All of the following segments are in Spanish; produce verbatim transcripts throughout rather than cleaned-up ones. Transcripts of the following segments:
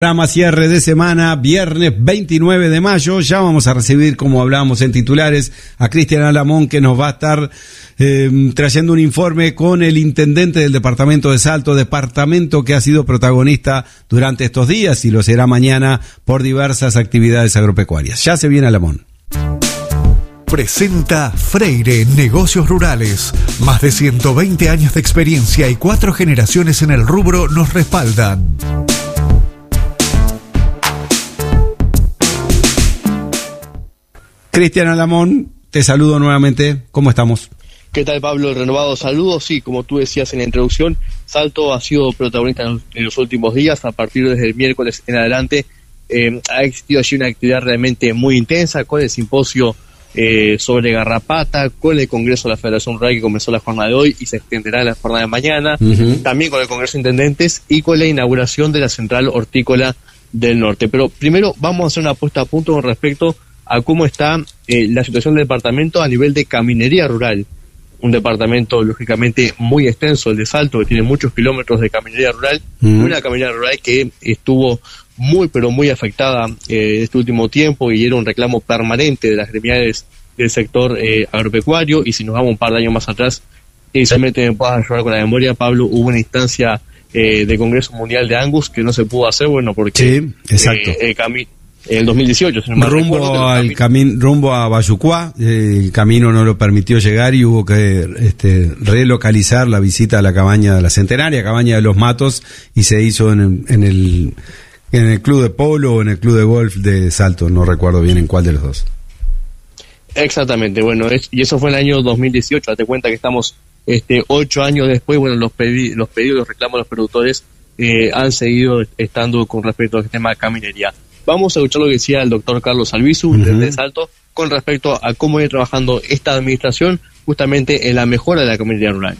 Programa cierre de semana, viernes veintinueve de mayo. Ya vamos a recibir, como hablábamos en titulares, a Cristian Alamón, que nos va a estar eh, trayendo un informe con el intendente del departamento de Salto, departamento que ha sido protagonista durante estos días y lo será mañana por diversas actividades agropecuarias. Ya se viene Alamón. Presenta Freire Negocios Rurales. Más de ciento veinte años de experiencia y cuatro generaciones en el rubro nos respaldan. Cristian Alamón, te saludo nuevamente. ¿Cómo estamos? ¿Qué tal, Pablo? Renovado saludo. Sí, como tú decías en la introducción, Salto ha sido protagonista en los, en los últimos días. A partir desde el miércoles en adelante eh, ha existido allí una actividad realmente muy intensa con el simposio eh, sobre garrapata, con el Congreso de la Federación Rural que comenzó la jornada de hoy y se extenderá la jornada de mañana, uh-huh. También con el Congreso de Intendentes y con la inauguración de la Central Hortícola del Norte. Pero primero vamos a hacer una puesta a punto con respecto a cómo está eh, la situación del departamento a nivel de caminería rural. Un departamento, lógicamente, muy extenso, el de Salto, que tiene muchos kilómetros de caminería rural. Mm. Una caminería rural que estuvo muy, pero muy afectada eh, este último tiempo y era un reclamo permanente de las gremiales del sector eh, agropecuario. Y si nos vamos un par de años más atrás, inicialmente me puedas ayudar con la memoria, Pablo, hubo una instancia eh, de Congreso Mundial de Angus que no se pudo hacer, bueno, porque sí, exacto. Eh, el camino... En el dos mil dieciocho, si no rumbo recuerdo, al camino, rumbo a Bayucuá, eh, el camino no lo permitió llegar y hubo que este, relocalizar la visita a la cabaña de la Centenaria, cabaña de los Matos, y se hizo en, en el en el club de polo o en el club de golf de Salto, no recuerdo bien en cuál de los dos. Exactamente, bueno, es, y eso fue en el año dos mil dieciocho. Date cuenta que estamos este ocho años después. Bueno, los pedi- los pedidos, los reclamos de los productores eh, han seguido estando con respecto al tema de caminería. Vamos a escuchar lo que decía el doctor Carlos Albizu, uh-huh. de Salto, con respecto a cómo ir trabajando esta administración justamente en la mejora de la caminería rural.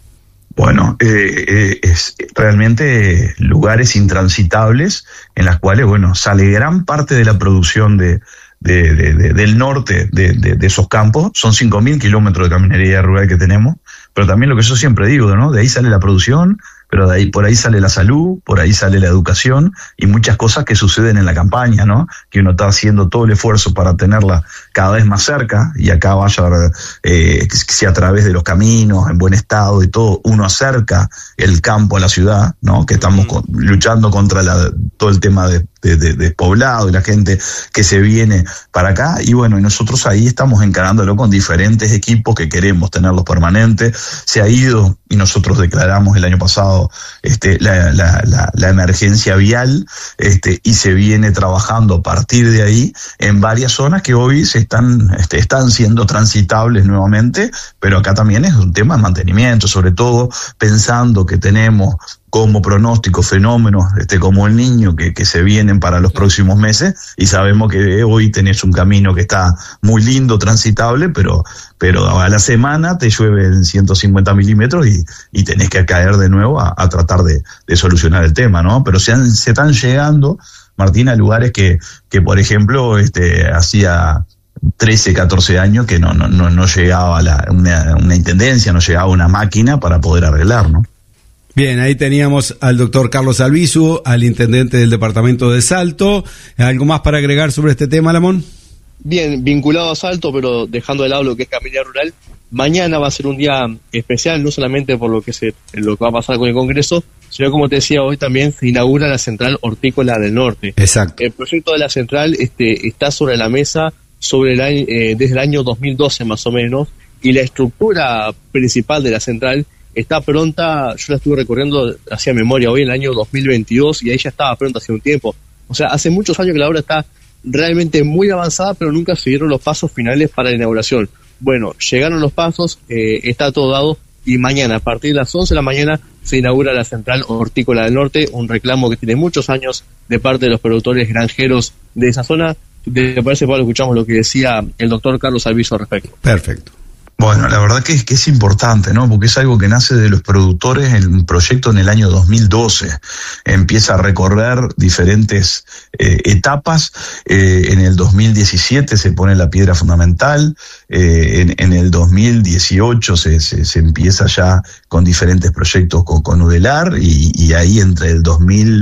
Bueno, eh, eh, es realmente lugares intransitables en las cuales, bueno, sale gran parte de la producción de, de, de, de del norte de, de, de esos campos. Son cinco mil kilómetros de caminería rural que tenemos, pero también lo que yo siempre digo, ¿no? De ahí sale la producción, pero de ahí, por ahí sale la salud, por ahí sale la educación y muchas cosas que suceden en la campaña, ¿no? Que uno está haciendo todo el esfuerzo para tenerla cada vez más cerca y acá vaya, eh, si a través de los caminos, en buen estado y todo, uno acerca el campo a la ciudad, ¿no? Que estamos con, luchando contra la, todo el tema de, de, de, de poblado y la gente que se viene para acá y bueno, y nosotros ahí estamos encarándolo con diferentes equipos que queremos tenerlos permanentes. Se ha ido y nosotros declaramos el año pasado Este, la, la, la, la emergencia vial este, y se viene trabajando a partir de ahí en varias zonas que hoy se están, este, están siendo transitables nuevamente, pero acá también es un tema de mantenimiento, sobre todo pensando que tenemos como pronóstico fenómenos este, como el Niño que, que se vienen para los próximos meses y sabemos que hoy tenés un camino que está muy lindo, transitable, pero pero a la semana te llueven ciento cincuenta milímetros y, y tenés que caer de nuevo a, a tratar de, de solucionar el tema, ¿no? Pero se, han, se están llegando, Martín, a lugares que, que por ejemplo, este, hacía trece, catorce años que no, no, no, no llegaba la, una, una intendencia, no llegaba una máquina para poder arreglar, ¿no? Bien, ahí teníamos al doctor Carlos Albizu, al intendente del departamento de Salto. ¿Algo más para agregar sobre este tema, Alamón? Bien, vinculado a Salto, pero dejando de lado lo que es caminería rural, mañana va a ser un día especial, no solamente por lo que se lo que va a pasar con el Congreso, sino como te decía, hoy también se inaugura la Central Hortícola del Norte. Exacto. El proyecto de la central este, está sobre la mesa sobre el año, eh, desde el año dos mil doce más o menos, y la estructura principal de la central está pronta. Yo la estuve recorriendo hacia memoria hoy en el año dos mil veintidós y ahí ya estaba pronta hace un tiempo. O sea, hace muchos años que la obra está realmente muy avanzada, pero nunca se dieron los pasos finales para la inauguración. Bueno, llegaron los pasos, eh, está todo dado y mañana, a partir de las once de la mañana, se inaugura la Central Hortícola del Norte, un reclamo que tiene muchos años de parte de los productores granjeros de esa zona. ¿Te parece, Pablo, escuchamos lo que decía el doctor Carlos Albizu al respecto? Perfecto. Bueno, la verdad que es, que es importante, ¿no? Porque es algo que nace de los productores, el proyecto en el año dos mil doce. Empieza a recorrer diferentes eh, etapas. Eh, en el dos mil diecisiete se pone la piedra fundamental. Eh, en, en el dos mil dieciocho se, se, se empieza ya con diferentes proyectos con, con Udelar y, y ahí entre el dos mil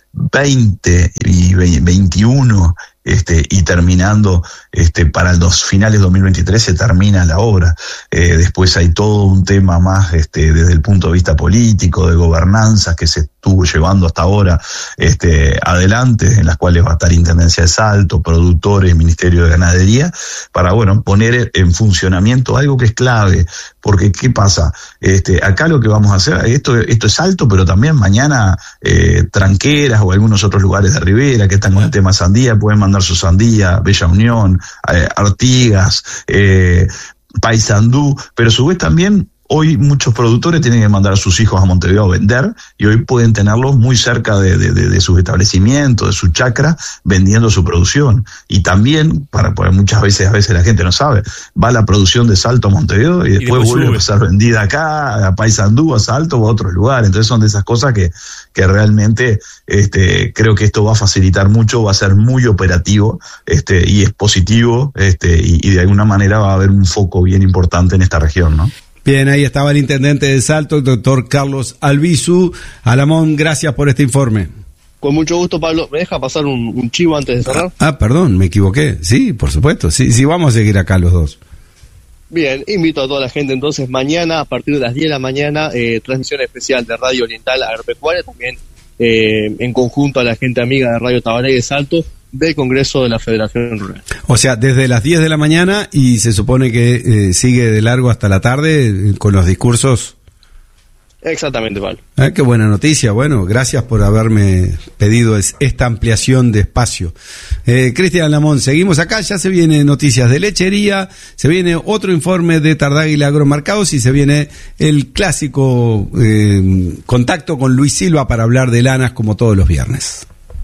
veinte y veintiuno, este, y terminando este, para los finales de dos mil veintitrés se termina la obra. Eh, después hay todo un tema más este, desde el punto de vista político, de gobernanza, que se estuvo llevando hasta ahora este, adelante, en las cuales va a estar Intendencia de Salto, productores, Ministerio de Ganadería, para bueno poner en funcionamiento algo que es clave, porque ¿qué pasa? Este, acá lo que vamos a hacer, esto, esto es Salto, pero también mañana eh, Tranqueras o algunos otros lugares de Rivera que están con el tema sandía, pueden mandar su sandía, Bella Unión, eh, Artigas, eh, Paysandú, pero a su vez también hoy muchos productores tienen que mandar a sus hijos a Montevideo a vender, y hoy pueden tenerlos muy cerca de, de, de, de sus establecimientos, de su chacra, vendiendo su producción. Y también, para, para muchas veces, a veces la gente no sabe, va la producción de Salto a Montevideo y después, y después vuelve sube. a ser vendida acá, a Paysandú, a Salto o a otros lugares. Entonces son de esas cosas que, que realmente este, creo que esto va a facilitar mucho, va a ser muy operativo este, y es positivo este, y, y de alguna manera va a haber un foco bien importante en esta región, ¿no? Bien, ahí estaba el intendente de Salto, el doctor Carlos Albizu. Alamón, gracias por este informe. Con mucho gusto, Pablo. ¿Me deja pasar un, un chivo antes de cerrar? Ah, ah, perdón, me equivoqué. Sí, por supuesto. Sí, sí, vamos a seguir acá los dos. Bien, invito a toda la gente entonces mañana, a partir de las diez de la mañana, eh, transmisión especial de Radio Oriental Agropecuaria, también eh, en conjunto a la gente amiga de Radio Tabaré de Salto, del Congreso de la Federación Rural. O sea, desde las diez de la mañana y se supone que eh, sigue de largo hasta la tarde eh, con los discursos. Exactamente, Pablo. Ah, qué buena noticia. Bueno, gracias por haberme pedido es, esta ampliación de espacio. Eh, Cristian Lamón, seguimos acá, ya se vienen noticias de lechería, se viene otro informe de Tardáguila Agromarcados y se viene el clásico eh, contacto con Luis Silva para hablar de lanas como todos los viernes.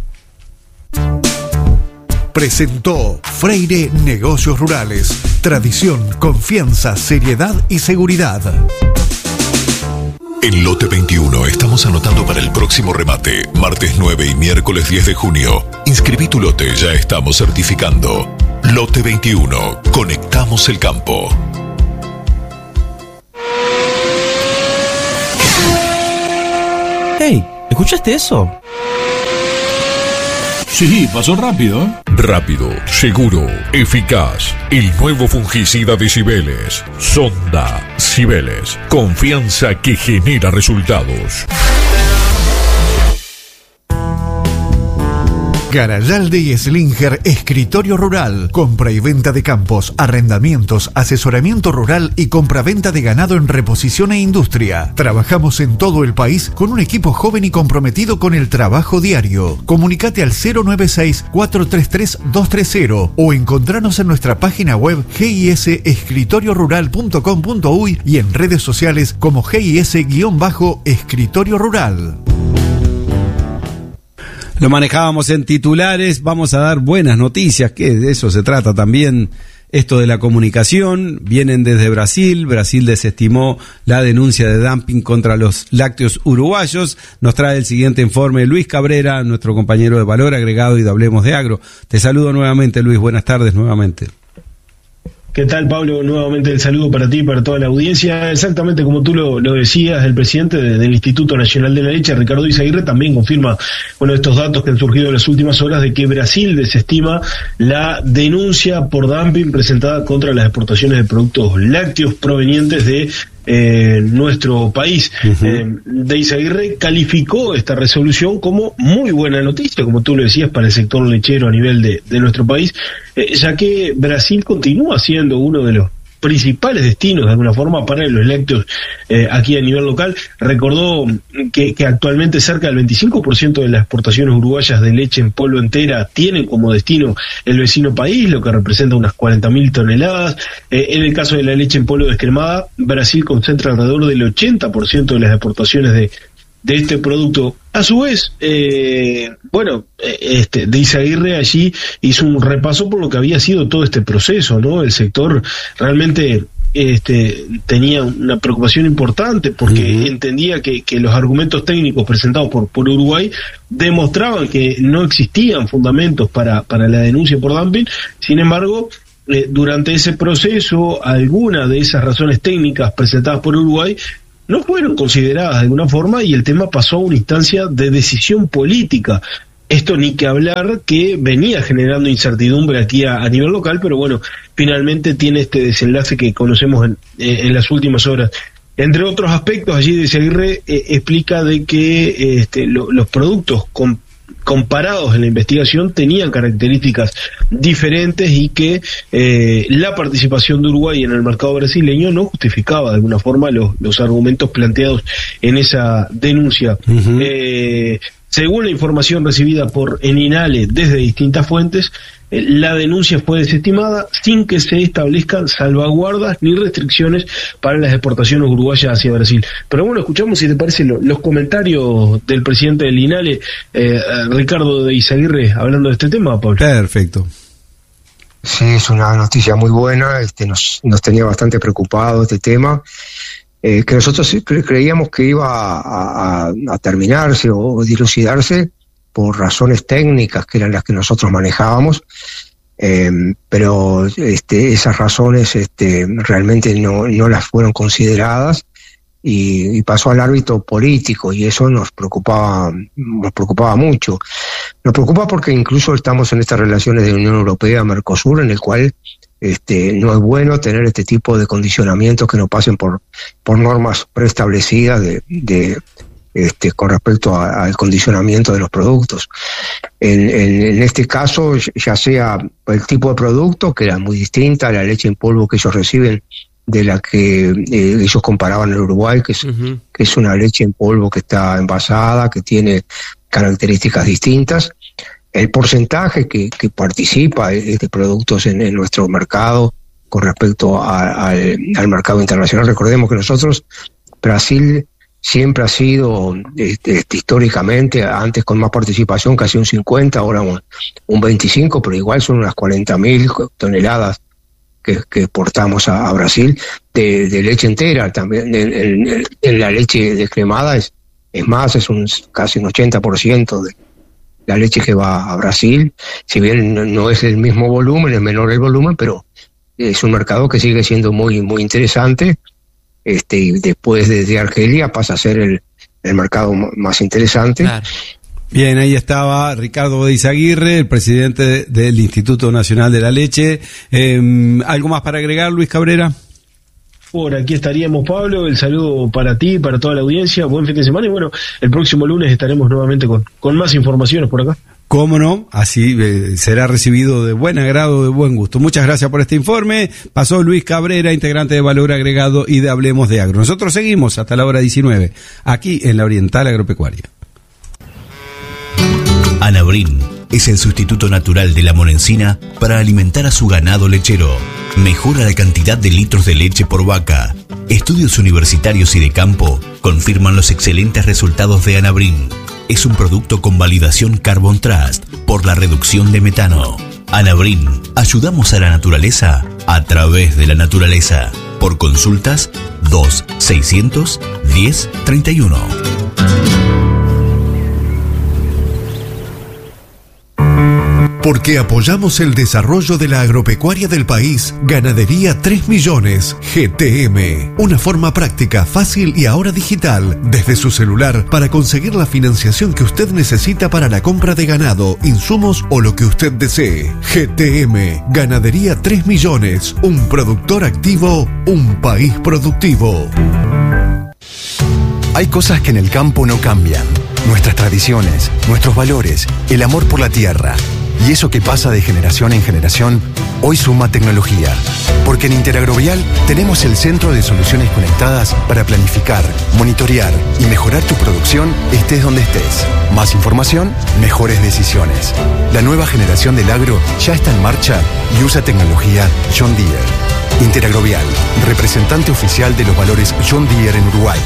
Presentó Freire Negocios Rurales. Tradición, confianza, seriedad y seguridad. En Lote veintiuno estamos anotando para el próximo remate, martes nueve y miércoles diez de junio. Inscribí tu lote, ya estamos certificando. Lote veintiuno, conectamos el campo. Hey, ¿escuchaste eso? Sí, pasó rápido, ¿eh? Rápido, seguro, eficaz. El nuevo fungicida de Cibeles. Sonda Cibeles. Confianza que genera resultados. Garayalde y Slinger Escritorio Rural. Compra y venta de campos, arrendamientos, asesoramiento rural y compra-venta de ganado en reposición e industria. Trabajamos en todo el país con un equipo joven y comprometido con el trabajo diario. Comunicate al cero nueve seis, cuatro tres tres, dos tres cero o encontranos en nuestra página web g i s escritorio rural punto com punto uy y en redes sociales como G I S-Escritorio Rural. Lo manejábamos en titulares, vamos a dar buenas noticias, que de eso se trata también esto de la comunicación. Vienen desde Brasil, Brasil desestimó la denuncia de dumping contra los lácteos uruguayos. Nos trae el siguiente informe Luis Cabrera, nuestro compañero de Valor Agregado y de Hablemos de Agro. Te saludo nuevamente, Luis, buenas tardes nuevamente. ¿Qué tal, Pablo? Nuevamente el saludo para ti y para toda la audiencia. Exactamente como tú lo, lo decías, el presidente de, del Instituto Nacional de la Leche, Ricardo Izaguirre, también confirma bueno, estos datos que han surgido en las últimas horas de que Brasil desestima la denuncia por dumping presentada contra las exportaciones de productos lácteos provenientes de Eh, nuestro país. Uh-huh. eh, de Izaguirre calificó esta resolución como muy buena noticia, como tú lo decías, para el sector lechero a nivel de, de nuestro país, eh, ya que Brasil continúa siendo uno de los principales destinos de alguna forma para los lácteos eh, aquí a nivel local. Recordó que, que actualmente cerca del veinticinco por ciento de las exportaciones uruguayas de leche en polvo entera tienen como destino el vecino país, lo que representa unas cuarenta mil toneladas. Eh, en el caso de la leche en polvo descremada, Brasil concentra alrededor del ochenta por ciento de las exportaciones de de este producto. A su vez, eh, bueno, este, de Izaguirre allí hizo un repaso por lo que había sido todo este proceso, ¿no? El sector realmente este, tenía una preocupación importante porque uh-huh. entendía que, que los argumentos técnicos presentados por, por Uruguay demostraban que no existían fundamentos para, para la denuncia por dumping. Sin embargo, eh, durante ese proceso, algunas de esas razones técnicas presentadas por Uruguay no fueron consideradas de alguna forma y el tema pasó a una instancia de decisión política. Esto ni que hablar que venía generando incertidumbre aquí a, a nivel local, pero bueno, finalmente tiene este desenlace que conocemos en, en las últimas horas. Entre otros aspectos, allí de Izaguirre eh, explica de que eh, este, lo, los productos com, comparados en la investigación tenían características diferentes y que eh, la participación de Uruguay en el mercado brasileño no justificaba de alguna forma los, los argumentos planteados en esa denuncia. Uh-huh. Eh, Según la información recibida por Eninale desde distintas fuentes, eh, la denuncia fue desestimada sin que se establezcan salvaguardas ni restricciones para las exportaciones uruguayas hacia Brasil. Pero bueno, escuchamos, si te parece, lo, los comentarios del presidente del Eninale, eh, Ricardo de Izaguirre, hablando de este tema, Pablo. Perfecto. Sí, es una noticia muy buena, este, nos, nos tenía bastante preocupado este tema. Eh, que nosotros cre- creíamos que iba a, a, a terminarse o dilucidarse por razones técnicas que eran las que nosotros manejábamos, eh, pero este, esas razones este, realmente no, no las fueron consideradas y, y pasó al ámbito político, y eso nos preocupaba, nos preocupaba mucho. Nos preocupa porque incluso estamos en estas relaciones de Unión Europea-Mercosur, en el cual Este, no es bueno tener este tipo de condicionamientos que no pasen por, por normas preestablecidas de, de, este, con respecto a, al condicionamiento de los productos. En, en, en este caso, ya sea el tipo de producto, que era muy distinta a la leche en polvo que ellos reciben, de la que eh, ellos comparaban en Uruguay, que es, uh-huh. que es una leche en polvo que está envasada, que tiene características distintas. El porcentaje que, que participa de productos en, en nuestro mercado con respecto a, a, al mercado internacional. Recordemos que nosotros, Brasil siempre ha sido, este, históricamente, antes con más participación, casi un cincuenta, ahora un, un veinticinco, pero igual son unas cuarenta mil toneladas que, que exportamos a, a Brasil de, de leche entera. También en, en, en la leche descremada es, es más, es un casi un ochenta por ciento de la leche que va a Brasil. Si bien no, no es el mismo volumen, es menor el volumen, pero es un mercado que sigue siendo muy muy interesante, este, y después de, de Argelia pasa a ser el, el mercado m- más interesante. Claro. Bien, ahí estaba Ricardo de Izaguirre, el presidente de, del Instituto Nacional de la Leche. Eh, ¿Algo más para agregar, Luis Cabrera? Por aquí estaríamos, Pablo. El saludo para ti, para toda la audiencia. Buen fin de semana y bueno, el próximo lunes estaremos nuevamente con, con más informaciones por acá. Cómo no, así eh, será recibido de buen agrado, de buen gusto. Muchas gracias por este informe. Pasó Luis Cabrera, integrante de Valor Agregado y de Hablemos de Agro. Nosotros seguimos hasta la hora diecinueve, aquí en la Oriental Agropecuaria. Anabrín es el sustituto natural de la monencina para alimentar a su ganado lechero. Mejora la cantidad de litros de leche por vaca. Estudios universitarios y de campo confirman los excelentes resultados de Anabrín. Es un producto con validación Carbon Trust por la reducción de metano. Anabrín, ayudamos a la naturaleza a través de la naturaleza. Por consultas, dos seiscientos diez treinta y uno. Porque apoyamos el desarrollo de la agropecuaria del país, Ganadería tres millones, G T M. Una forma práctica, fácil y ahora digital, desde su celular, para conseguir la financiación que usted necesita para la compra de ganado, insumos o lo que usted desee. G T M, Ganadería tres millones, un productor activo, un país productivo. Hay cosas que en el campo no cambian. Nuestras tradiciones, nuestros valores, el amor por la tierra. Y eso que pasa de generación en generación, hoy suma tecnología. Porque en Interagrovial tenemos el centro de soluciones conectadas para planificar, monitorear y mejorar tu producción estés donde estés. Más información, mejores decisiones. La nueva generación del agro ya está en marcha y usa tecnología John Deere. Interagrovial, representante oficial de los valores John Deere en Uruguay.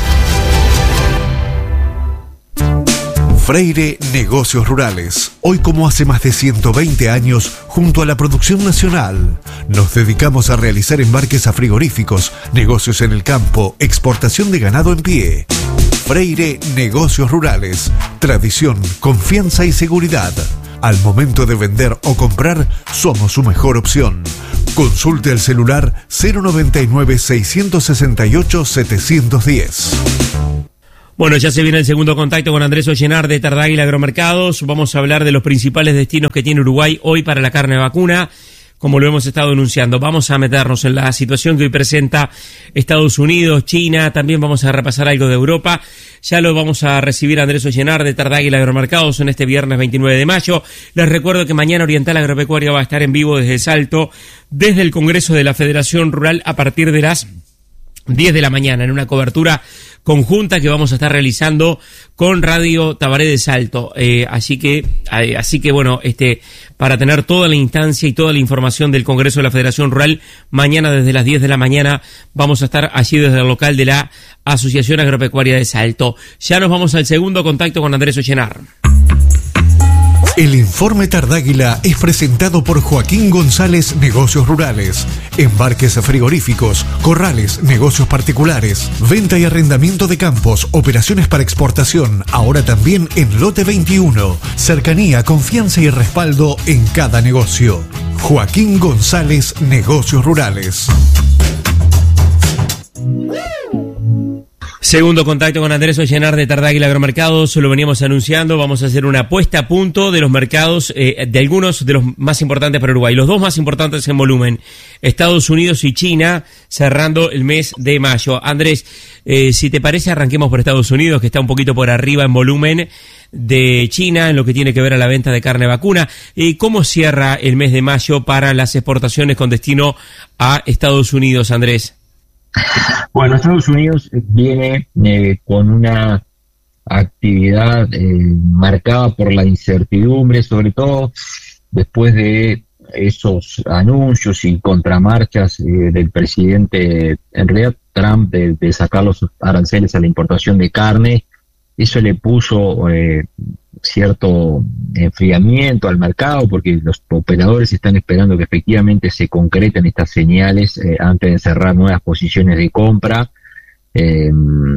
Freire Negocios Rurales. Hoy, como hace más de ciento veinte años, junto a la producción nacional, nos dedicamos a realizar embarques a frigoríficos, negocios en el campo, exportación de ganado en pie. Freire Negocios Rurales. Tradición, confianza y seguridad. Al momento de vender o comprar, somos su mejor opción. Consulte el celular cero noventa y nueve, seiscientos sesenta y ocho, setecientos diez. Bueno, ya se viene el segundo contacto con Andrés Ollenar de Tardáguila Agromercados. Vamos a hablar de los principales destinos que tiene Uruguay hoy para la carne vacuna, como lo hemos estado anunciando. Vamos a meternos en la situación que hoy presenta Estados Unidos, China, también vamos a repasar algo de Europa. Ya lo vamos a recibir a Andrés Ollenar de Tardáguila Agromercados en este viernes veintinueve de mayo. Les recuerdo que mañana Oriental Agropecuaria va a estar en vivo desde Salto, desde el Congreso de la Federación Rural a partir de las diez de la mañana, en una cobertura conjunta que vamos a estar realizando con Radio Tabaré de Salto. Eh, así que, eh, así que bueno, este, para tener toda la instancia y toda la información del Congreso de la Federación Rural, mañana desde las diez de la mañana vamos a estar allí desde el local de la Asociación Agropecuaria de Salto. Ya nos vamos al segundo contacto con Andrés Ollenar. El informe Tardáguila es presentado por Joaquín González Negocios Rurales. Embarques frigoríficos, corrales, negocios particulares, venta y arrendamiento de campos, operaciones para exportación, ahora también en Lote veintiuno. Cercanía, confianza y respaldo en cada negocio. Joaquín González Negocios Rurales. Segundo contacto con Andrés Ollenar de Tardáguila Agromercados, lo veníamos anunciando, vamos a hacer una puesta a punto de los mercados, eh, de algunos de los más importantes para Uruguay, los dos más importantes en volumen, Estados Unidos y China, cerrando el mes de mayo. Andrés, eh, si te parece, arranquemos por Estados Unidos, que está un poquito por arriba en volumen de China, en lo que tiene que ver a la venta de carne vacuna. Eh, ¿Cómo cierra el mes de mayo para las exportaciones con destino a Estados Unidos, Andrés? Bueno, Estados Unidos viene eh, con una actividad eh, marcada por la incertidumbre, sobre todo después de esos anuncios y contramarchas eh, del presidente, en realidad Trump, de, de sacar los aranceles a la importación de carne. Eso le puso eh, cierto enfriamiento al mercado, porque los operadores están esperando que efectivamente se concreten estas señales eh, antes de cerrar nuevas posiciones de compra. Eh,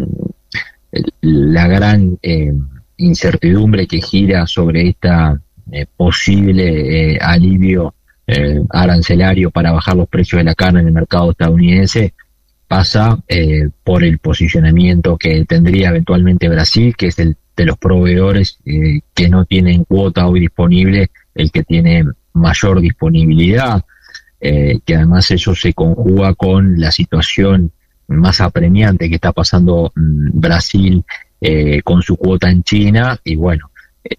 la gran eh, incertidumbre que gira sobre esta eh, posible eh, alivio eh, arancelario para bajar los precios de la carne en el mercado estadounidense pasa eh, por el posicionamiento que tendría eventualmente Brasil, que es el de los proveedores eh, que no tienen cuota hoy disponible, el que tiene mayor disponibilidad, eh, que además eso se conjuga con la situación más apremiante que está pasando mmm, Brasil eh, con su cuota en China, y bueno, eh,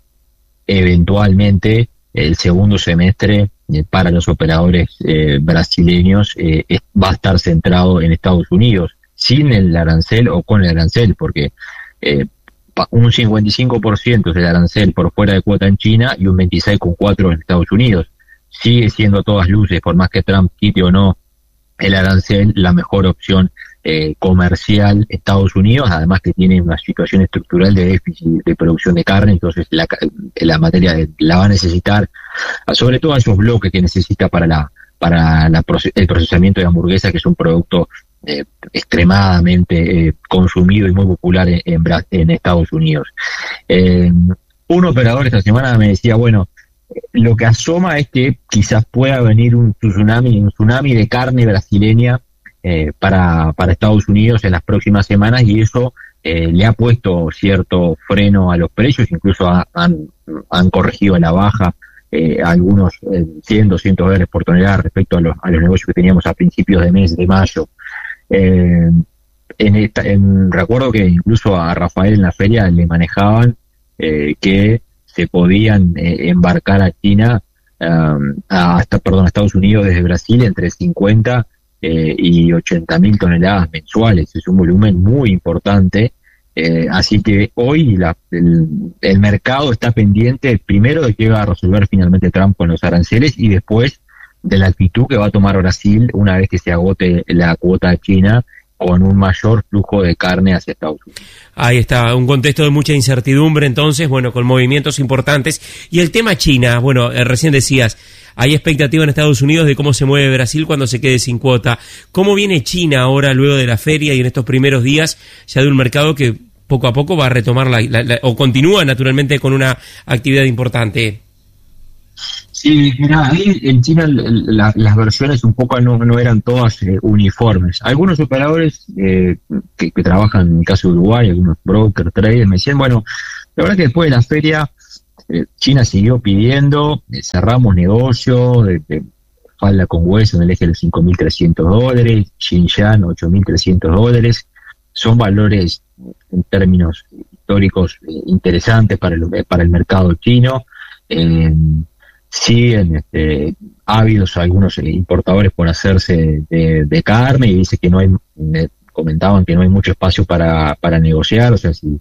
eventualmente el segundo semestre eh, para los operadores eh, brasileños eh, es, va a estar centrado en Estados Unidos, sin el arancel o con el arancel, porque eh, un cincuenta y cinco por ciento es el arancel por fuera de cuota en China y un veintiséis coma cuatro por ciento en Estados Unidos. Sigue siendo a todas luces, por más que Trump quite o no el arancel, la mejor opción eh, comercial Estados Unidos, además que tiene una situación estructural de déficit de producción de carne, entonces la, la materia de, la va a necesitar, sobre todo esos bloques que necesita para la para la, el procesamiento de hamburguesa, que es un producto eh, extremadamente eh, consumido y muy popular en, en, en Estados Unidos. Eh, un operador esta semana me decía, bueno, lo que asoma es que quizás pueda venir un tsunami, un tsunami de carne brasileña eh, para, para Estados Unidos en las próximas semanas, y eso eh, le ha puesto cierto freno a los precios, incluso ha, han, han corregido a la baja eh, algunos eh, cien, doscientos dólares por tonelada respecto a los, a los negocios que teníamos a principios de mes de mayo. Eh, en esta, en, recuerdo que incluso a Rafael en la feria le manejaban eh, que se podían eh, embarcar a China, um, a, hasta, perdón, a Estados Unidos desde Brasil entre cincuenta eh, y ochenta mil toneladas mensuales. Es un volumen muy importante. Eh, así que hoy la, el, el mercado está pendiente primero de qué va a resolver finalmente Trump con los aranceles, y después de la actitud que va a tomar Brasil una vez que se agote la cuota china, con un mayor flujo de carne hacia Estados Unidos. Ahí está, un contexto de mucha incertidumbre entonces, bueno, con movimientos importantes. Y el tema China, bueno, eh, recién decías, hay expectativa en Estados Unidos de cómo se mueve Brasil cuando se quede sin cuota. ¿Cómo viene China ahora luego de la feria y en estos primeros días ya de un mercado que poco a poco va a retomar la, la, la, o continúa naturalmente con una actividad importante? Sí, mira, ahí en China la, las versiones un poco no, no eran todas eh, uniformes. Algunos operadores eh, que, que trabajan en el caso de Uruguay, algunos brokers, traders, me decían, bueno, la verdad que después de la feria eh, China siguió pidiendo, eh, cerramos negocios, de, de falda con hueso en el eje de los cinco mil trescientos dólares, Xinjiang ocho mil trescientos dólares, son valores en términos históricos eh, interesantes para el, para el mercado chino. Eh, siguen este, ávidos algunos eh, importadores por hacerse de, de carne y dice que no hay, me comentaban que no hay mucho espacio para, para negociar, o sea, si,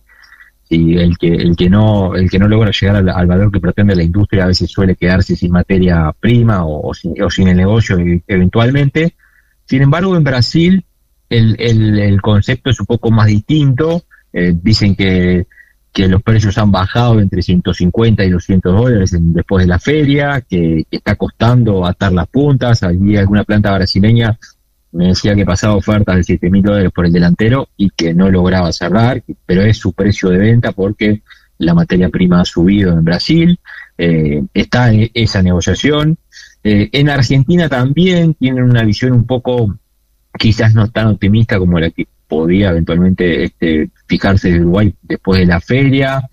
si el que el que no el que no logra llegar al, al valor que pretende la industria a veces suele quedarse sin materia prima o, o, sin, o sin el negocio eventualmente. Sin embargo, en Brasil el, el, el concepto es un poco más distinto. Eh, dicen que que los precios han bajado entre ciento cincuenta y doscientos dólares en, después de la feria, que, que está costando atar las puntas. Allí alguna planta brasileña me decía que pasaba ofertas de siete mil dólares por el delantero y que no lograba cerrar, pero es su precio de venta porque la materia prima ha subido en Brasil. Eh, está en esa negociación. Eh, en Argentina también tienen una visión un poco, quizás no tan optimista como la que podía eventualmente este, fijarse de Uruguay después de la feria.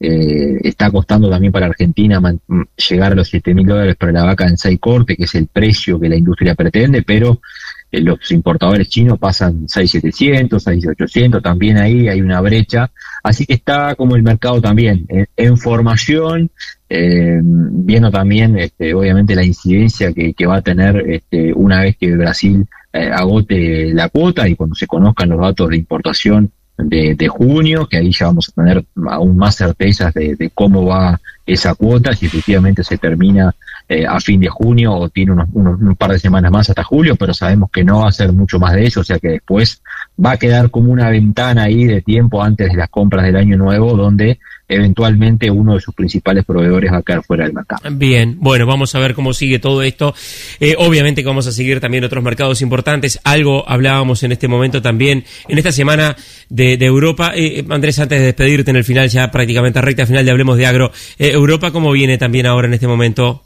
Eh, está costando también para Argentina man, llegar a los siete mil dólares para la vaca en seis corte, que es el precio que la industria pretende, pero eh, los importadores chinos pasan seis mil setecientos, seis mil ochocientos, también ahí hay una brecha. Así que está como el mercado también en, en formación, eh, viendo también este, obviamente la incidencia que, que va a tener este, una vez que Brasil eh, agote la cuota y cuando se conozcan los datos de importación de, de junio, que ahí ya vamos a tener aún más certezas de, de cómo va esa cuota, si efectivamente se termina eh, a fin de junio o tiene unos, unos un par de semanas más hasta julio, pero sabemos que no va a ser mucho más de eso, o sea que después va a quedar como una ventana ahí de tiempo antes de las compras del año nuevo, donde eventualmente uno de sus principales proveedores va a quedar fuera del mercado. Bien, bueno, vamos a ver cómo sigue todo esto. Eh, obviamente que vamos a seguir también otros mercados importantes. Algo hablábamos en este momento también, en esta semana de, de Europa. Eh, Andrés, antes de despedirte en el final, ya prácticamente recta final de Hablemos de Agro, eh, Europa, ¿cómo viene también ahora en este momento?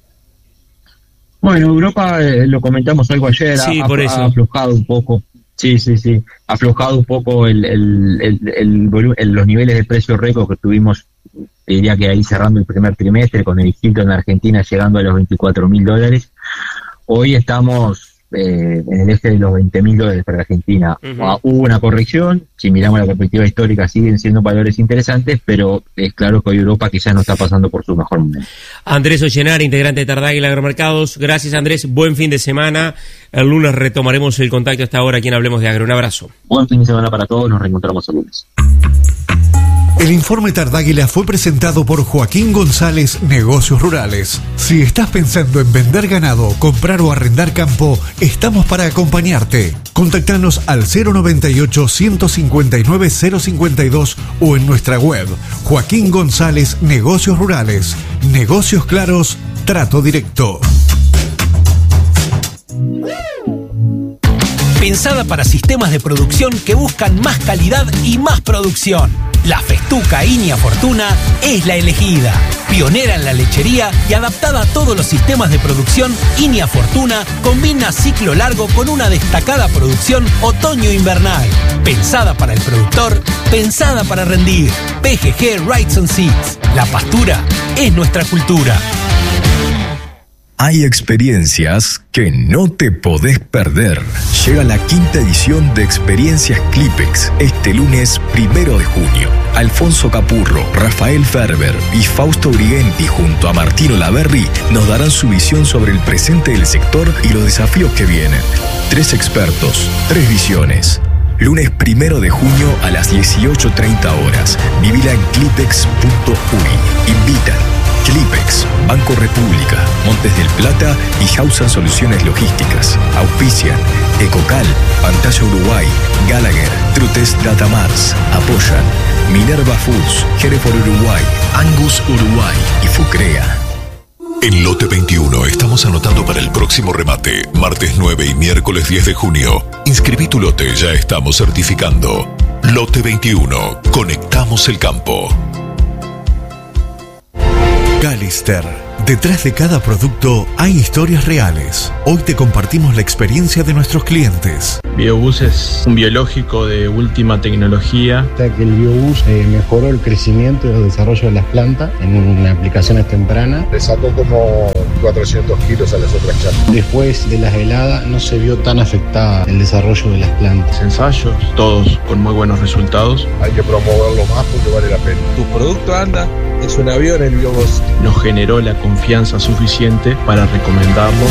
Bueno, Europa, eh, lo comentamos algo ayer, sí, ha, por ha, eso. ha aflojado un poco. Sí, sí, sí. Ha aflojado un poco el, el, el, el, volu- el los niveles de precio récord que tuvimos, diría que ahí cerrando el primer trimestre, con el Hilton en Argentina llegando a los veinticuatro mil dólares. Hoy estamos eh, en el eje de los veinte mil dólares para Argentina. Uh-huh. Hubo una corrección, si miramos la perspectiva histórica siguen siendo valores interesantes, pero es claro que hoy Europa quizás no está pasando por su mejor momento. Andrés Ollenar, integrante de Tardáguila Agromercados. Gracias, Andrés. Buen fin de semana. El lunes retomaremos el contacto hasta ahora aquí en Hablemos de Agro. Un abrazo. Buen fin de semana para todos. Nos reencontramos el lunes. El informe Tardáguila fue presentado por Joaquín González, Negocios Rurales. Si estás pensando en vender ganado, comprar o arrendar campo, estamos para acompañarte. Contactanos al cero noventa y ocho, ciento cincuenta y nueve, cero cincuenta y dos o en nuestra web Joaquín González, Negocios Rurales. Negocios claros, trato directo. Pensada para sistemas de producción que buscan más calidad y más producción. La Festuca Inia Fortuna es la elegida. Pionera en la lechería y adaptada a todos los sistemas de producción, Inia Fortuna combina ciclo largo con una destacada producción otoño-invernal. Pensada para el productor, pensada para rendir. P G G Rights and Seeds. La pastura es nuestra cultura. Hay experiencias que no te podés perder. Llega la quinta edición de Experiencias Clipex este lunes primero de junio. Alfonso Capurro, Rafael Ferber y Fausto Brigenti junto a Martino Laverri nos darán su visión sobre el presente del sector y los desafíos que vienen. Tres expertos, tres visiones. Lunes primero de junio a las dieciocho treinta horas. Vivila en clipex punto uy. Invitan Clipex, Banco República, Montes del Plata y Hausan Soluciones Logísticas. Auspician Ecocal, Pantalla Uruguay, Gallagher, Trutes Datamars. Apoyan Minerva Foods, Hereford Uruguay, Angus Uruguay y Fucrea. En Lote veintiuno estamos anotando para el próximo remate, martes nueve y miércoles diez de junio. Inscribí tu lote, ya estamos certificando. Lote veintiuno, conectamos el campo. Gallister, Detrás de cada producto hay historias reales. Hoy te compartimos la experiencia de nuestros clientes. Biobús es un biológico de última tecnología. O sea que el Biobús eh, mejoró el crecimiento y el desarrollo de las plantas en aplicaciones tempranas. Le sacó como cuatrocientos kilos a las otras chapas. Después de las heladas no se vio tan afectada el desarrollo de las plantas. Ensayos, todos con muy buenos resultados. Hay que promoverlo más porque vale la pena. Tu producto anda, es un avión el Biobús. Nos generó la confianza suficiente para recomendarlo.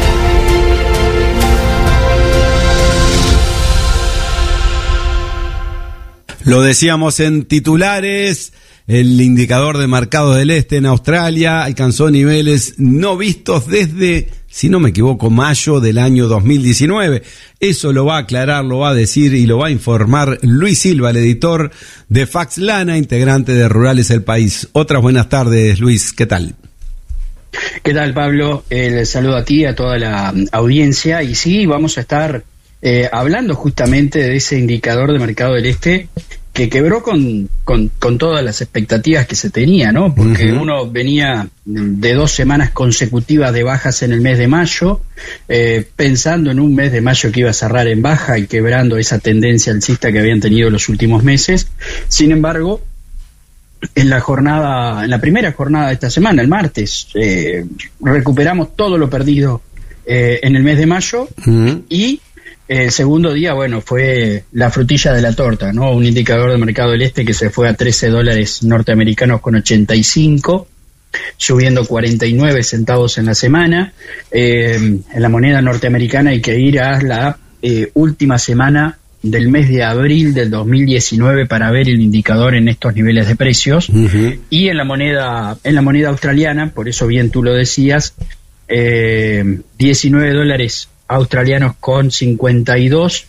Lo decíamos en titulares, el indicador de mercado del este en Australia alcanzó niveles no vistos desde, si no me equivoco, mayo del año dos mil diecinueve. Eso lo va a aclarar, lo va a decir y lo va a informar Luis Silva, el editor de Fax Lana, integrante de Rurales El País. Otras buenas tardes, Luis, ¿qué tal? ¿Qué tal, Pablo? El saludo a ti, a toda la audiencia. Y sí, vamos a estar eh, hablando justamente de ese indicador de mercado del este que quebró con, con, con todas las expectativas que se tenía, ¿no? Porque uh-huh. uno venía de dos semanas consecutivas de bajas en el mes de mayo, eh, pensando en un mes de mayo que iba a cerrar en baja y quebrando esa tendencia alcista que habían tenido los últimos meses. Sin embargo, en la jornada, en la primera jornada de esta semana, el martes, eh, recuperamos todo lo perdido eh, en el mes de mayo uh-huh. y el segundo día, bueno, fue la frutilla de la torta, ¿no? Un indicador de mercado del este que se fue a trece dólares norteamericanos con ochenta y cinco, subiendo cuarenta y nueve centavos en la semana. Eh, en la moneda norteamericana hay que ir a la eh, última semana del mes de abril del dos mil diecinueve para ver el indicador en estos niveles de precios. Uh-huh. Y en la moneda, en la moneda australiana, por eso bien tú lo decías, eh, diecinueve dólares australianos con cincuenta y dos.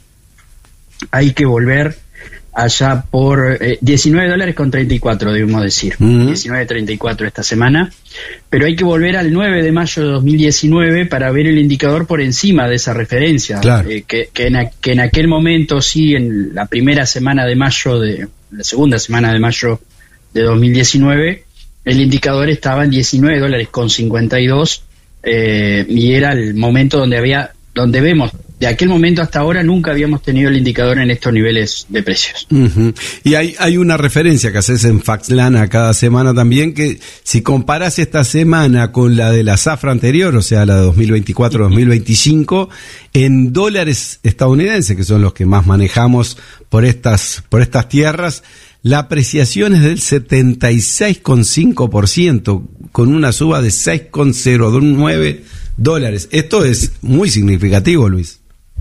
Hay que volver allá por eh, diecinueve dólares con treinta y cuatro, debemos decir. Uh-huh. diecinueve treinta y cuatro esta semana. Pero hay que volver al nueve de mayo de dos mil diecinueve para ver el indicador por encima de esa referencia. Claro. Eh, que, que, en, que en aquel momento, sí, en la primera semana de mayo, de la segunda semana de mayo de dos mil diecinueve, el indicador estaba en diecinueve dólares con cincuenta y dos eh, y era el momento donde había donde vemos, de aquel momento hasta ahora nunca habíamos tenido el indicador en estos niveles de precios. Uh-huh. Y hay, hay una referencia que haces en Fax Lana cada semana también, que si comparás esta semana con la de la zafra anterior, o sea, la de dos mil veinticuatro dos mil veinticinco, en dólares estadounidenses, que son los que más manejamos por estas, por estas tierras, la apreciación es del setenta y seis coma cinco por ciento, con una suba de seis coma cero nueve dólares. Esto es muy significativo, Luis.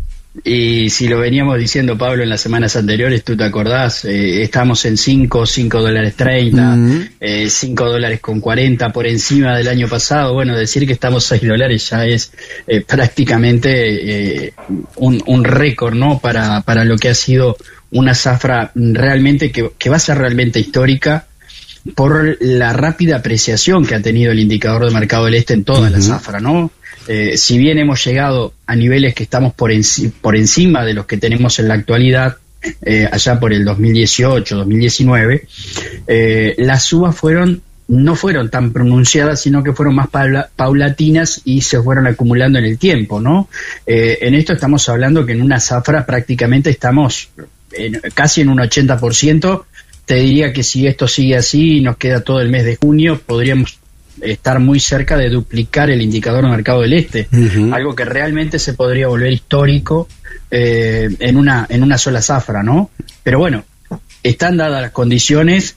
Y si lo veníamos diciendo, Pablo, en las semanas anteriores, tú te acordás, eh, estamos en cinco, cinco dólares treinta, uh-huh. eh, cinco dólares con cuarenta por encima del año pasado. Bueno, decir que estamos seis dólares ya es eh, prácticamente eh, un, un récord, ¿no? Para, para lo que ha sido una zafra realmente que, que va a ser realmente histórica por la rápida apreciación que ha tenido el indicador de mercado del este en toda uh-huh. la zafra, ¿no? Eh, si bien hemos llegado a niveles que estamos por, enci- por encima de los que tenemos en la actualidad, eh, allá por el dos mil dieciocho, dos mil diecinueve, eh, las subas fueron no fueron tan pronunciadas, sino que fueron más paula- paulatinas y se fueron acumulando en el tiempo, ¿no? Eh, en esto estamos hablando que en una zafra prácticamente estamos en, casi en un ochenta por ciento. Te diría que si esto sigue así y nos queda todo el mes de junio, podríamos estar muy cerca de duplicar el indicador de mercado del este, uh-huh. algo que realmente se podría volver histórico eh, en una en una sola zafra, ¿no? Pero bueno, están dadas las condiciones.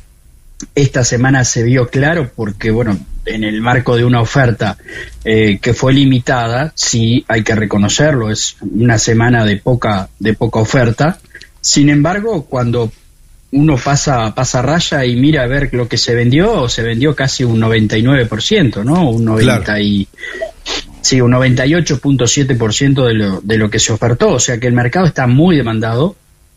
Esta semana se vio claro porque, bueno, en el marco de una oferta eh, que fue limitada, sí hay que reconocerlo, es una semana de poca de poca oferta. Sin embargo, cuando uno pasa pasa raya y mira a ver lo que se vendió, se vendió casi un noventa y nueve por ciento, ¿no? Un noventa y, sí, un noventa y ocho punto siete por ciento de lo, de lo que se ofertó, o sea que el mercado está muy demandado.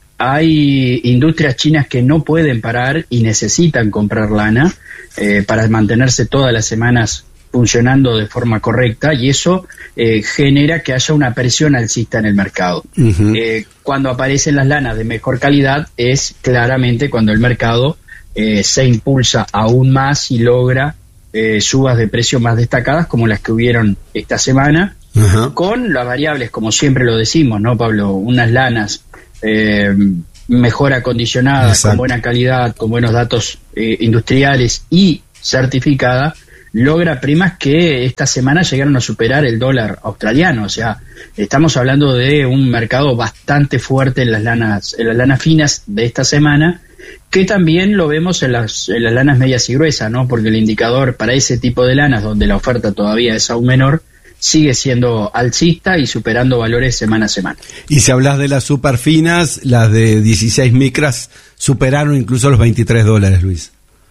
Hay industrias chinas que no pueden parar y necesitan comprar lana eh, para mantenerse todas las semanas funcionando de forma correcta, y eso eh, genera que haya una presión alcista en el mercado. Uh-huh. Eh, cuando aparecen las lanas de mejor calidad es claramente cuando el mercado eh, se impulsa aún más y logra eh, subas de precios más destacadas como las que hubieron esta semana, uh-huh. con las variables, como siempre lo decimos, ¿no, Pablo? Unas lanas eh, mejor acondicionadas, Exacto. con buena calidad, con buenos datos eh, industriales y certificada, logra primas que esta semana llegaron a superar el dólar australiano. O sea, estamos hablando de un mercado bastante fuerte en las lanas, en las lanas finas de esta semana, que también lo vemos en las, en las lanas medias y gruesas, ¿no? Porque el indicador para ese tipo de lanas, donde la oferta todavía es aún menor, sigue siendo alcista y superando valores semana a semana. Y si hablas de las super finas, las de dieciséis micras superaron incluso los veintitrés dólares, Luis.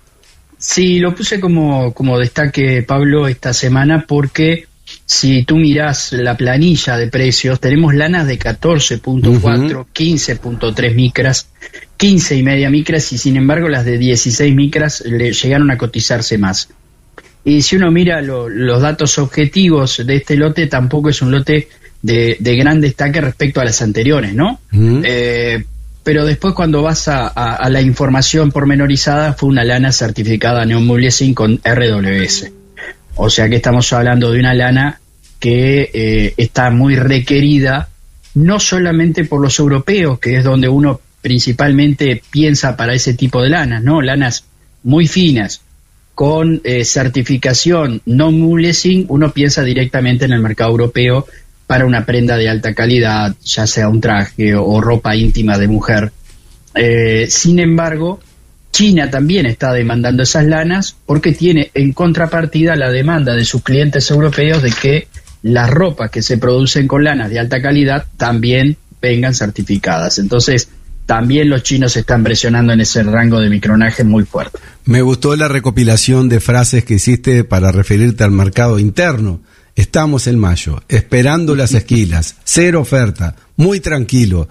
Sí, lo puse como, como destaque, Pablo, esta semana, porque si tú mirás la planilla de precios, tenemos lanas de catorce punto cuatro, uh-huh. quince punto tres micras, quince y media micras, y sin embargo las de dieciséis micras le llegaron a cotizarse más. Y si uno mira lo, los datos objetivos de este lote, tampoco es un lote de, de gran destaque respecto a las anteriores, ¿no? Uh-huh. Eh, pero después cuando vas a, a, a la información pormenorizada, fue una lana certificada Neon Mullesing con R W S. O sea que estamos hablando de una lana que eh, está muy requerida, no solamente por los europeos, que es donde uno principalmente piensa para ese tipo de lanas, ¿no? Lanas muy finas, con eh, certificación no Mullesing, uno piensa directamente en el mercado europeo para una prenda de alta calidad, ya sea un traje o, o ropa íntima de mujer. Eh, sin embargo, China también está demandando esas lanas porque tiene en contrapartida la demanda de sus clientes europeos de que las ropas que se producen con lanas de alta calidad también vengan certificadas. Entonces, también los chinos están presionando en ese rango de micronaje muy fuerte. Me gustó la recopilación de frases que hiciste para referirte al mercado interno. Estamos en mayo, esperando las esquilas, cero oferta, muy tranquilo.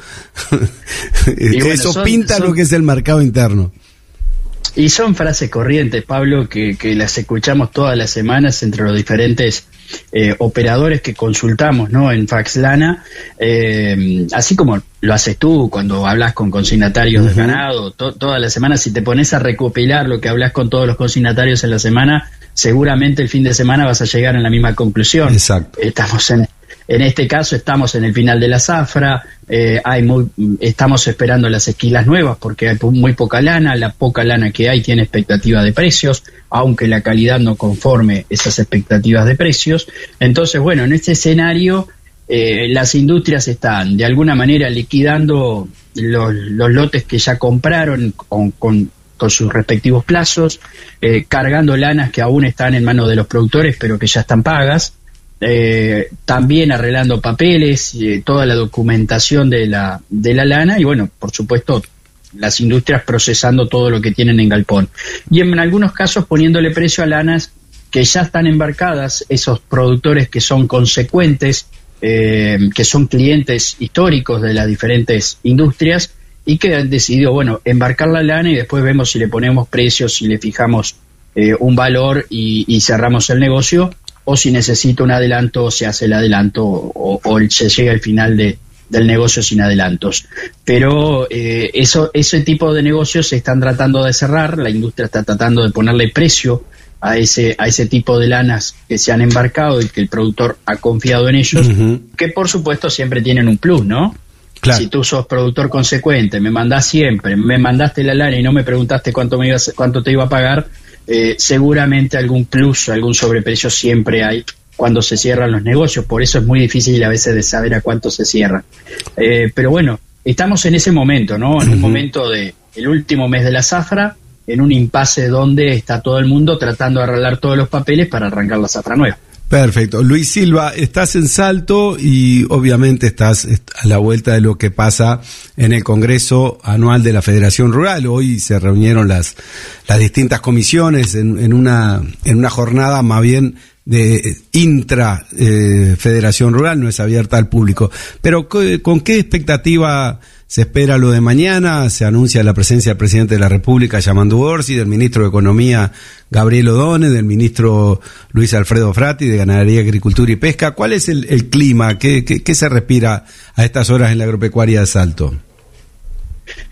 Bueno, Eso son, pinta son, lo que es el mercado interno. Y son frases corrientes, Pablo, que, que las escuchamos todas las semanas entre los diferentes eh, operadores que consultamos, ¿no? En Faxlana, eh, así como lo haces tú cuando hablas con consignatarios uh-huh. de ganado, to, todas las semanas. Si te pones a recopilar lo que hablas con todos los consignatarios en la semana, seguramente el fin de semana vas a llegar a la misma conclusión. Exacto. Estamos en, en este caso estamos en el final de la zafra, eh, hay muy, estamos esperando las esquilas nuevas porque hay muy poca lana, la poca lana que hay tiene expectativa de precios, aunque la calidad no conforme esas expectativas de precios. Entonces, bueno, en este escenario eh, las industrias están de alguna manera liquidando los, los lotes que ya compraron con, con con sus respectivos plazos, eh, cargando lanas que aún están en manos de los productores pero que ya están pagas, eh, también arreglando papeles, eh, toda la documentación de la, de la lana y bueno, por supuesto las industrias procesando todo lo que tienen en galpón y en algunos casos poniéndole precio a lanas que ya están embarcadas, esos productores que son consecuentes, eh, que son clientes históricos de las diferentes industrias y que han decidido, bueno, embarcar la lana y después vemos si le ponemos precios, si le fijamos eh, un valor y, y cerramos el negocio, o si necesita un adelanto, se hace el adelanto o, o se llega al final de, del negocio sin adelantos. Pero eh, eso, ese tipo de negocios se están tratando de cerrar, la industria está tratando de ponerle precio a ese, a ese tipo de lanas que se han embarcado y que el productor ha confiado en ellos, uh-huh. que por supuesto siempre tienen un plus, ¿no? Claro. Si tú sos productor consecuente, me mandás siempre, me mandaste la lana y no me preguntaste cuánto me ibas, cuánto te iba a pagar, eh, seguramente algún plus, algún sobreprecio siempre hay cuando se cierran los negocios. Por eso es muy difícil a veces de saber a cuánto se cierra. Eh, pero bueno, estamos en ese momento, ¿no? En uh-huh. un momento de el último mes de la zafra, en un impasse donde está todo el mundo tratando de arreglar todos los papeles para arrancar la zafra nueva. Perfecto. Luis Silva, estás en Salto y obviamente estás a la vuelta de lo que pasa en el Congreso Anual de la Federación Rural. Hoy se reunieron las, las distintas comisiones en, en una, en una jornada más bien de intra eh, Federación Rural, no es abierta al público. Pero ¿con qué expectativa se espera lo de mañana? Se anuncia la presencia del presidente de la República, Yamandu Orsi, del ministro de Economía, Gabriel Odone, del ministro Luis Alfredo Frati, de Ganadería, Agricultura y Pesca. ¿Cuál es el, el clima? ¿Qué, qué, qué se respira a estas horas en la agropecuaria de Salto?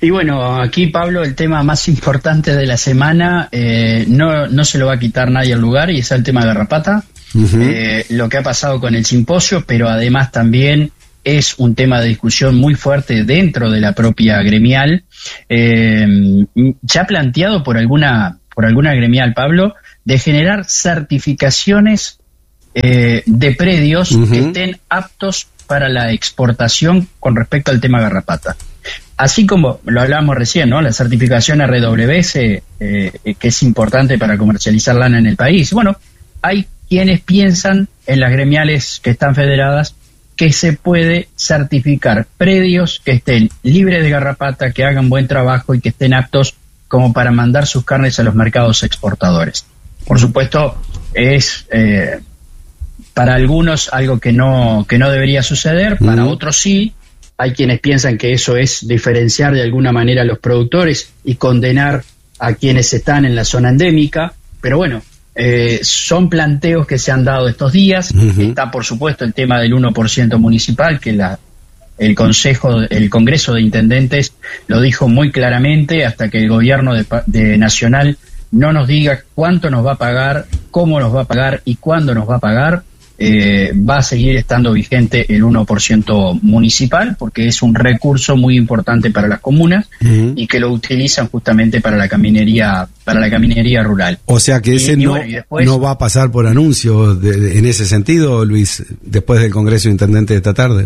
Y bueno, aquí Pablo, el tema más importante de la semana, eh, no, no se lo va a quitar nadie al lugar, y es el tema de garrapata. Uh-huh. eh, lo que ha pasado con el simposio, pero además también es un tema de discusión muy fuerte dentro de la propia gremial, eh, ya planteado por alguna, por alguna gremial, Pablo, de generar certificaciones eh, de predios uh-huh. que estén aptos para la exportación con respecto al tema garrapata. Así como lo hablábamos recién, ¿no? La certificación R W S, eh, que es importante para comercializar lana en el país. Bueno, hay quienes piensan en las gremiales que están federadas que se puede certificar predios que estén libres de garrapata, que hagan buen trabajo y que estén aptos como para mandar sus carnes a los mercados exportadores. Por supuesto, es eh, para algunos algo que no, que no debería suceder, para otros sí. Hay quienes piensan que eso es diferenciar de alguna manera a los productores y condenar a quienes están en la zona endémica, pero bueno, eh, son planteos que se han dado estos días. Uh-huh. Está, por supuesto, el tema del uno por ciento municipal, que la, el Consejo, el Congreso de Intendentes lo dijo muy claramente, hasta que el gobierno de, de nacional no nos diga cuánto nos va a pagar, cómo nos va a pagar y cuándo nos va a pagar. Eh, va a seguir estando vigente el uno por ciento municipal, porque es un recurso muy importante para las comunas uh-huh. y que lo utilizan justamente para la caminería, para la caminería rural. O sea que ese y, y no, bueno, después, no va a pasar por anuncio de, de, en ese sentido, Luis, después del Congreso de Intendentes de esta tarde.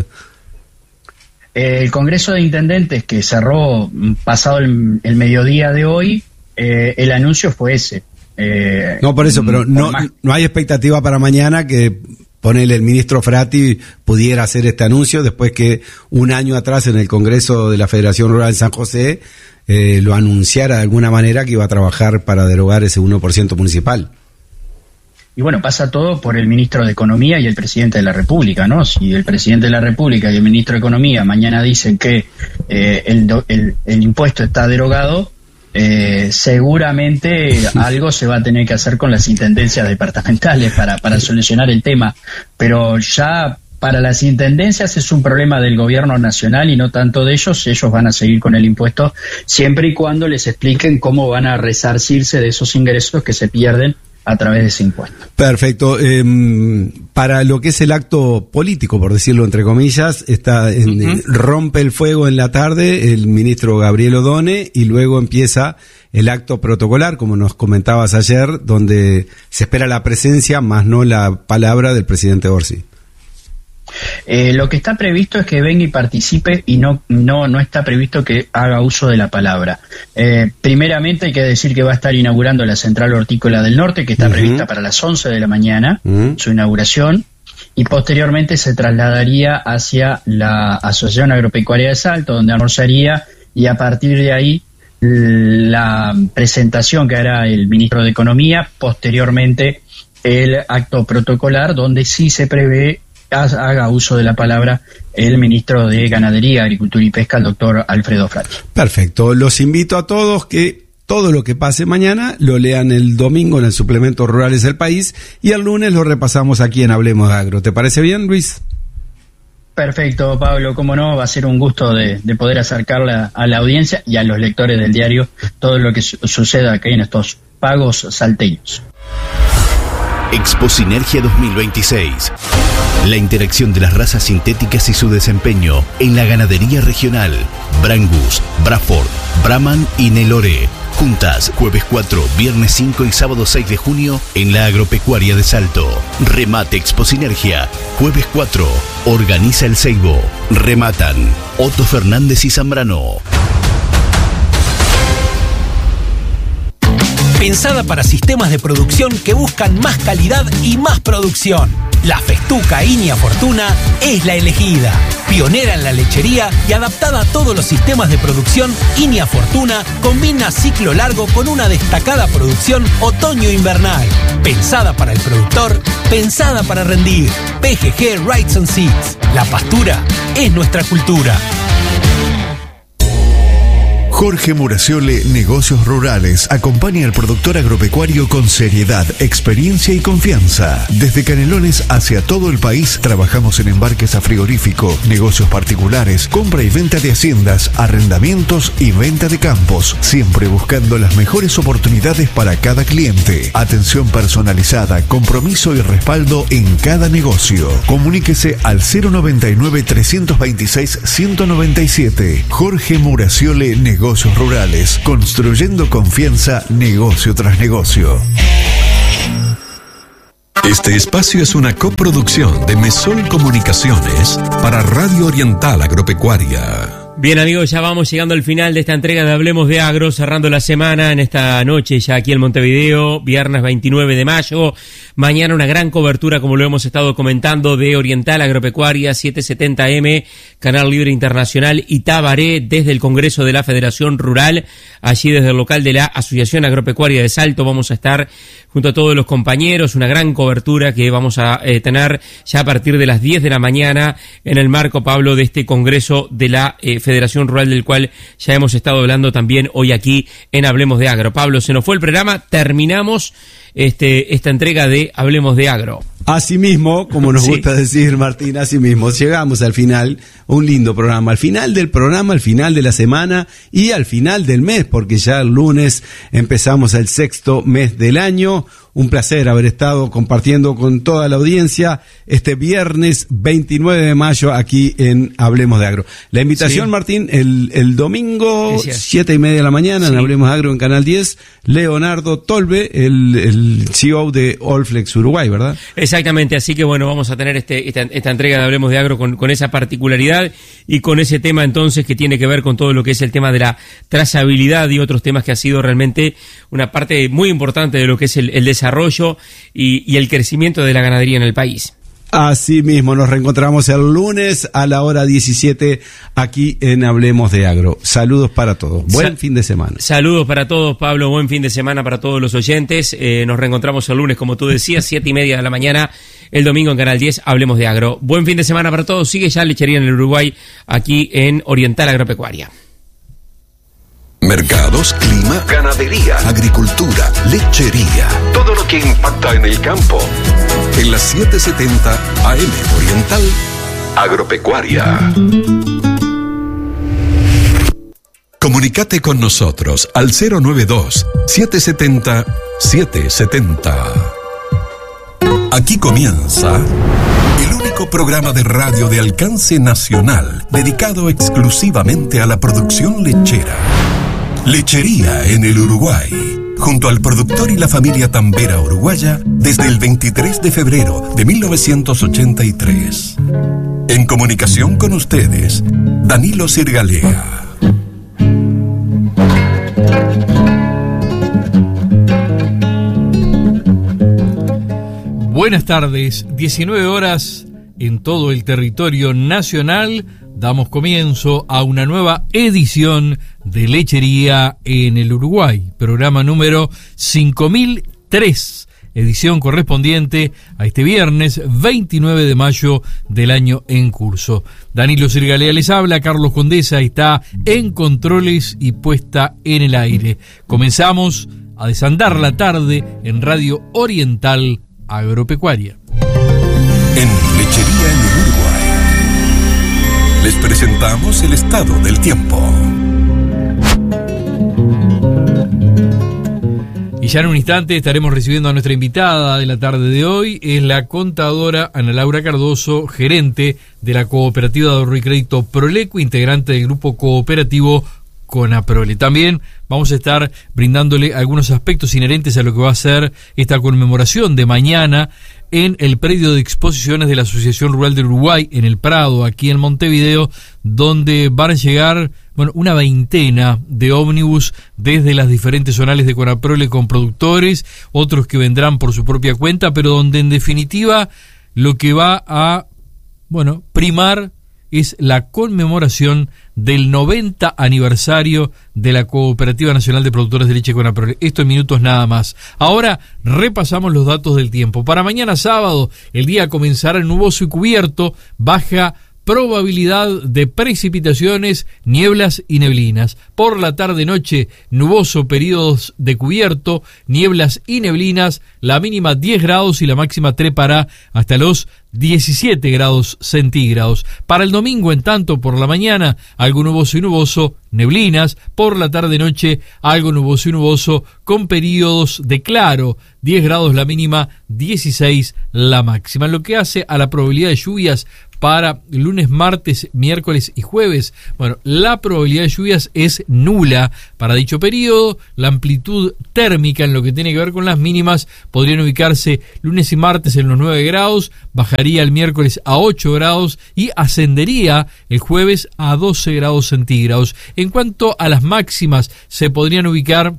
Eh, el Congreso de Intendentes, que cerró pasado el, el mediodía de hoy, eh, el anuncio fue ese. Eh, no, por eso, pero por no, más... no hay expectativa para mañana que ponele el ministro Frati pudiera hacer este anuncio después que un año atrás en el Congreso de la Federación Rural de San José eh, lo anunciara de alguna manera que iba a trabajar para derogar ese uno por ciento municipal. Y bueno, pasa todo por el ministro de Economía y el presidente de la República, ¿no? Si el presidente de la República y el ministro de Economía mañana dicen que eh, el, el, el impuesto está derogado, Eh, seguramente algo se va a tener que hacer con las intendencias departamentales para, para solucionar el tema, pero ya para las intendencias es un problema del gobierno nacional y no tanto de ellos. Ellos van a seguir con el impuesto siempre y cuando les expliquen cómo van a resarcirse de esos ingresos que se pierden a través de ese impuesto. Perfecto. Eh, para lo que es el acto político, por decirlo entre comillas, está en, uh-huh. rompe el fuego en la tarde el ministro Gabriel Odone y luego empieza el acto protocolar, como nos comentabas ayer, donde se espera la presencia, más no la palabra del presidente Orsi. Eh, lo que está previsto es que venga y participe y no no no está previsto que haga uso de la palabra. Eh, primeramente hay que decir que va a estar inaugurando la Central Hortícola del Norte, que está uh-huh. prevista para las once de la mañana, uh-huh. su inauguración, y posteriormente se trasladaría hacia la Asociación Agropecuaria de Salto, donde almorzaría, y a partir de ahí la presentación que hará el ministro de Economía, posteriormente el acto protocolar, donde sí se prevé haga uso de la palabra el ministro de Ganadería, Agricultura y Pesca, el doctor Alfredo Frati. Perfecto, los invito a todos que todo lo que pase mañana lo lean el domingo en el suplemento Rurales del País y el lunes lo repasamos aquí en Hablemos de Agro. ¿Te parece bien, Luis? Perfecto, Pablo, cómo no, va a ser un gusto de, de poder acercarle a, a la audiencia y a los lectores del diario todo lo que su, suceda aquí en estos pagos salteños. Expo Sinergia dos mil veintiséis. La interacción de las razas sintéticas y su desempeño en la ganadería regional. Brangus, Braford, Brahman y Nelore. Juntas, jueves cuatro, viernes cinco y sábado seis de junio en la Agropecuaria de Salto. Remate Expo Sinergia, jueves cuatro. Organiza el Seibo. Rematan Otto Fernández y Zambrano. Pensada para sistemas de producción que buscan más calidad y más producción. La Festuca Inia Fortuna es la elegida. Pionera en la lechería y adaptada a todos los sistemas de producción, Inia Fortuna combina ciclo largo con una destacada producción otoño-invernal. Pensada para el productor, pensada para rendir. P G G Rights and Seeds. La pastura es nuestra cultura. Jorge Muraciole, Negocios Rurales, acompaña al productor agropecuario con seriedad, experiencia y confianza. Desde Canelones hacia todo el país, trabajamos en embarques a frigorífico, negocios particulares, compra y venta de haciendas, arrendamientos y venta de campos, siempre buscando las mejores oportunidades para cada cliente. Atención personalizada, compromiso y respaldo en cada negocio. Comuníquese al cero noventa y nueve, trescientos veintiséis, ciento noventa y siete. Jorge Muraciole, Negocios Rurales, construyendo confianza negocio tras negocio. Este espacio es una coproducción de Mesol Comunicaciones para Radio Oriental Agropecuaria. Bien, amigos, ya vamos llegando al final de esta entrega de Hablemos de Agro, cerrando la semana en esta noche ya aquí en Montevideo, viernes veintinueve de mayo. Mañana una gran cobertura, como lo hemos estado comentando, de Oriental Agropecuaria, setecientos setenta eme, Canal Libre Internacional y Tabaré, desde el Congreso de la Federación Rural. Allí desde el local de la Asociación Agropecuaria de Salto vamos a estar junto a todos los compañeros, una gran cobertura que vamos a eh, tener ya a partir de las diez de la mañana en el marco, Pablo, de este Congreso de la eh, Federación Rural, del cual ya hemos estado hablando también hoy aquí en Hablemos de Agro. Pablo, se nos fue el programa, terminamos este esta entrega de Hablemos de Agro. Asimismo, como nos sí. gusta decir, Martín, asimismo, llegamos al final, un lindo programa, al final del programa, al final de la semana y al final del mes, porque ya el lunes empezamos el sexto mes del año. Un placer haber estado compartiendo con toda la audiencia este viernes veintinueve de mayo aquí en Hablemos de Agro. La invitación, sí. Martín, el, el domingo, siete y media de la mañana, sí. en Hablemos de Agro en Canal diez, Leonardo Tolbe, el, el C E O de Allflex Uruguay, ¿verdad? Exactamente, así que bueno, vamos a tener este, esta, esta entrega de Hablemos de Agro con, con esa particularidad y con ese tema entonces que tiene que ver con todo lo que es el tema de la trazabilidad y otros temas que ha sido realmente una parte muy importante de lo que es el, el desarrollo desarrollo y, y el crecimiento de la ganadería en el país. Así mismo, nos reencontramos el lunes a la hora diecisiete aquí en Hablemos de Agro. Saludos para todos. Buen Sa- fin de semana. Saludos para todos, Pablo. Buen fin de semana para todos los oyentes. Eh, nos reencontramos el lunes, como tú decías, siete y media de la mañana. El domingo en Canal diez, Hablemos de Agro. Buen fin de semana para todos. Sigue ya Lechería en el Uruguay, aquí en Oriental Agropecuaria. Mercados, clima, ganadería, agricultura, lechería. Todo lo que impacta en el campo. En las setecientos setenta A M Oriental Agropecuaria. Comunicate con nosotros al cero noventa y dos, setecientos setenta, setecientos setenta. Aquí comienza el único programa de radio de alcance nacional dedicado exclusivamente a la producción lechera. Lechería en el Uruguay, junto al productor y la familia tambera uruguaya desde el veintitrés de febrero de mil novecientos ochenta y tres. En comunicación con ustedes, Danilo Sirgalea. Buenas tardes, diecinueve horas en todo el territorio nacional. Damos comienzo a una nueva edición de Lechería en el Uruguay, programa número cinco mil tres, edición correspondiente a este viernes veintinueve de mayo del año en curso. Danilo Sirgalea les habla, Carlos Condesa está en controles y puesta en el aire. Comenzamos a desandar la tarde en Radio Oriental Agropecuaria. En Lechería en el Uruguay les presentamos el estado del tiempo. Y ya en un instante estaremos recibiendo a nuestra invitada de la tarde de hoy. Es la contadora Ana Laura Cardoso, gerente de la cooperativa de ahorro y crédito Proleco, integrante del grupo cooperativo Conaprole. También vamos a estar brindándole algunos aspectos inherentes a lo que va a ser esta conmemoración de mañana en el predio de exposiciones de la Asociación Rural del Uruguay, en el Prado, aquí en Montevideo, donde van a llegar, bueno, una veintena de ómnibus desde las diferentes zonales de Conaprole con productores, otros que vendrán por su propia cuenta, pero donde en definitiva lo que va a, bueno, primar es la conmemoración del noventa aniversario de la Cooperativa Nacional de Productores de Leche Conaprole. Esto en minutos nada más. Ahora repasamos los datos del tiempo. Para mañana sábado, el día comenzará nuboso y cubierto, baja probabilidad de precipitaciones, nieblas y neblinas. Por la tarde-noche, nuboso, periodos de cubierto, nieblas y neblinas, la mínima diez grados y la máxima trepará hasta los diecisiete grados centígrados. Para el domingo, en tanto, por la mañana, algo nuboso y nuboso, neblinas, por la tarde-noche, algo nuboso y nuboso, con periodos de claro, diez grados la mínima, dieciséis la máxima. Lo que hace a la probabilidad de lluvias para lunes, martes, miércoles y jueves, bueno, la probabilidad de lluvias es nula para dicho periodo. La amplitud térmica en lo que tiene que ver con las mínimas podrían ubicarse lunes y martes en los nueve grados, bajaría el miércoles a ocho grados y ascendería el jueves a doce grados centígrados. En cuanto a las máximas, se podrían ubicar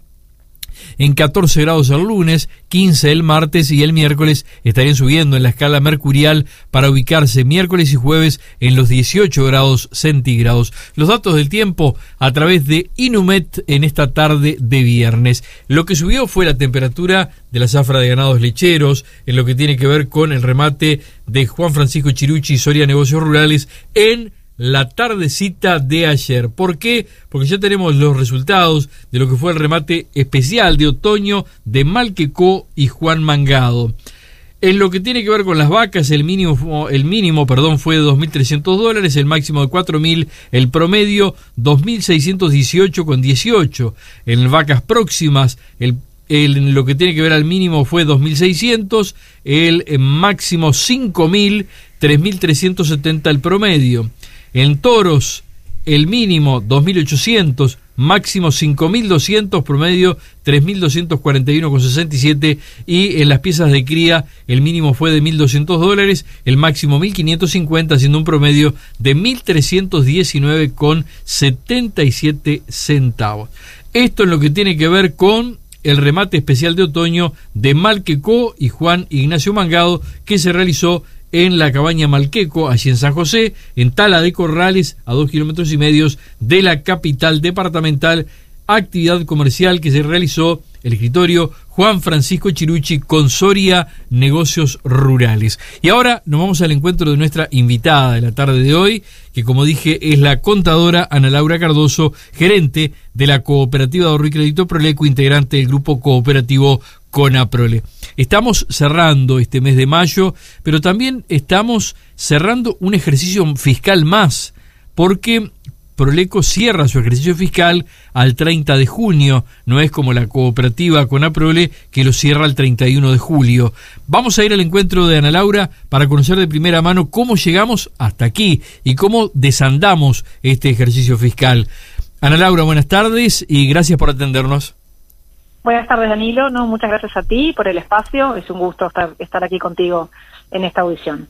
en catorce grados el lunes, quince el martes y el miércoles estarían subiendo en la escala mercurial para ubicarse miércoles y jueves en los dieciocho grados centígrados. Los datos del tiempo a través de Inumet en esta tarde de viernes. Lo que subió fue la temperatura de la zafra de ganados lecheros en lo que tiene que ver con el remate de Juan Francisco Chirucci y Soria Negocios Rurales en la tardecita de ayer. ¿Por qué? Porque ya tenemos los resultados de lo que fue el remate especial de otoño de Malquecó y Juan Mangado. En lo que tiene que ver con las vacas, el mínimo, el mínimo perdón, fue de dos mil trescientos dólares, el máximo de cuatro mil, el promedio dos mil seiscientos dieciocho con dieciocho. En vacas próximas, el El, en lo que tiene que ver al mínimo fue dos mil seiscientos, el, el máximo cinco mil, tres mil trescientos setenta el promedio. En toros, el mínimo dos mil ochocientos, máximo cinco mil doscientos, promedio tres mil doscientos cuarenta y uno con sesenta y siete, y en las piezas de cría el mínimo fue de mil doscientos dólares, el máximo mil quinientos cincuenta, haciendo un promedio de mil trescientos diecinueve con setenta y siete centavos. Esto en lo que tiene que ver con el remate especial de otoño de Malquecó y Juan Ignacio Mangado, que se realizó en la cabaña Malqueco, allí en San José, en Tala de Corrales, a dos kilómetros y medios de la capital departamental. Actividad comercial que se realizó el escritorio Juan Francisco Chirucci con Soria Negocios Rurales. Y ahora nos vamos al encuentro de nuestra invitada de la tarde de hoy, que como dije es la contadora Ana Laura Cardoso, gerente de la Cooperativa de Ahorro y Crédito Prolecu, integrante del grupo cooperativo Conaprole. Estamos cerrando este mes de mayo, pero también estamos cerrando un ejercicio fiscal más, porque Proleco cierra su ejercicio fiscal al treinta de junio, no es como la cooperativa Conaprole que lo cierra el treinta y uno de julio. Vamos a ir al encuentro de Ana Laura para conocer de primera mano cómo llegamos hasta aquí y cómo desandamos este ejercicio fiscal. Ana Laura, buenas tardes y gracias por atendernos. Buenas tardes, Danilo. No, muchas gracias a ti por el espacio. Es un gusto estar, estar aquí contigo en esta audición.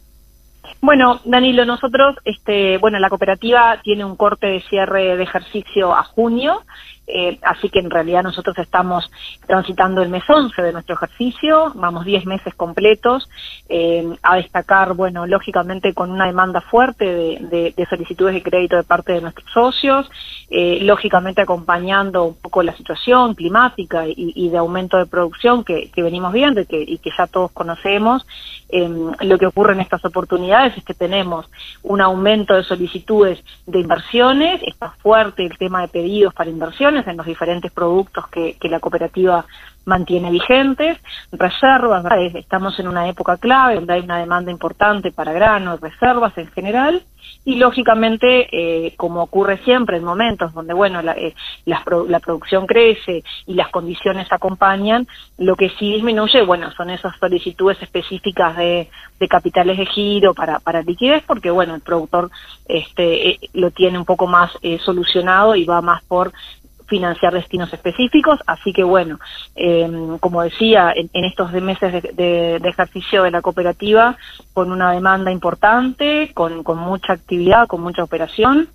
Bueno, Danilo, nosotros, este, bueno, la cooperativa tiene un corte de cierre de ejercicio a junio, eh, así que en realidad nosotros estamos transitando el mes once de nuestro ejercicio, vamos diez meses completos, eh, a destacar, bueno, lógicamente con una demanda fuerte de, de, de solicitudes de crédito de parte de nuestros socios, eh, lógicamente acompañando un poco la situación climática y, y de aumento de producción que, que venimos viendo y que, y que ya todos conocemos. Eh, lo que ocurre en estas oportunidades es que tenemos un aumento de solicitudes de inversiones, está fuerte el tema de pedidos para inversiones en los diferentes productos que, que la cooperativa mantiene vigentes, reservas, ¿verdad? Estamos en una época clave donde hay una demanda importante para granos, reservas en general, y lógicamente, eh, como ocurre siempre en momentos donde, bueno, la, eh, la, la producción crece y las condiciones acompañan, lo que sí disminuye, bueno, son esas solicitudes específicas de, de capitales de giro para, para liquidez, porque, bueno, el productor este, eh, lo tiene un poco más eh, solucionado y va más por financiar destinos específicos, así que bueno, eh, como decía, en, en estos meses de, de, de ejercicio de la cooperativa, con una demanda importante, con, con mucha actividad, con mucha operación,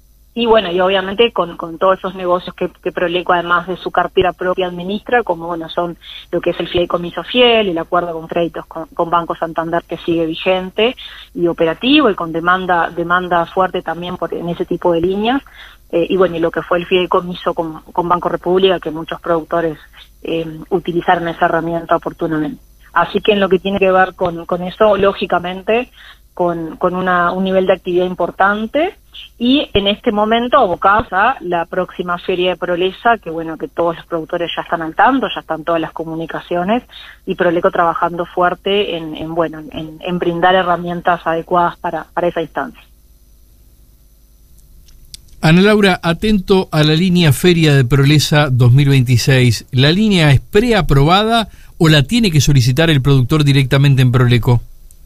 y bueno, y obviamente con, con todos esos negocios que, que Proleco, además de su cartera propia, administra, como bueno, son lo que es el fideicomiso fiel, el acuerdo con créditos con, con Banco Santander que sigue vigente y operativo, y con demanda, demanda fuerte también por, en ese tipo de líneas. Eh, y bueno, y lo que fue el fideicomiso con, con Banco República, que muchos productores eh, utilizaron esa herramienta oportunamente. Así que en lo que tiene que ver con, con eso, lógicamente, con, con una, un nivel de actividad importante, y en este momento abocados a la próxima feria de Prolesa, que bueno, que todos los productores ya están al tanto, ya están todas las comunicaciones, y Proleco trabajando fuerte en, en bueno, en, en brindar herramientas adecuadas para, para esa instancia. Ana Laura, atento a la línea Feria de Prolesa dos mil veintiséis. ¿La línea es preaprobada o la tiene que solicitar el productor directamente en Proleco?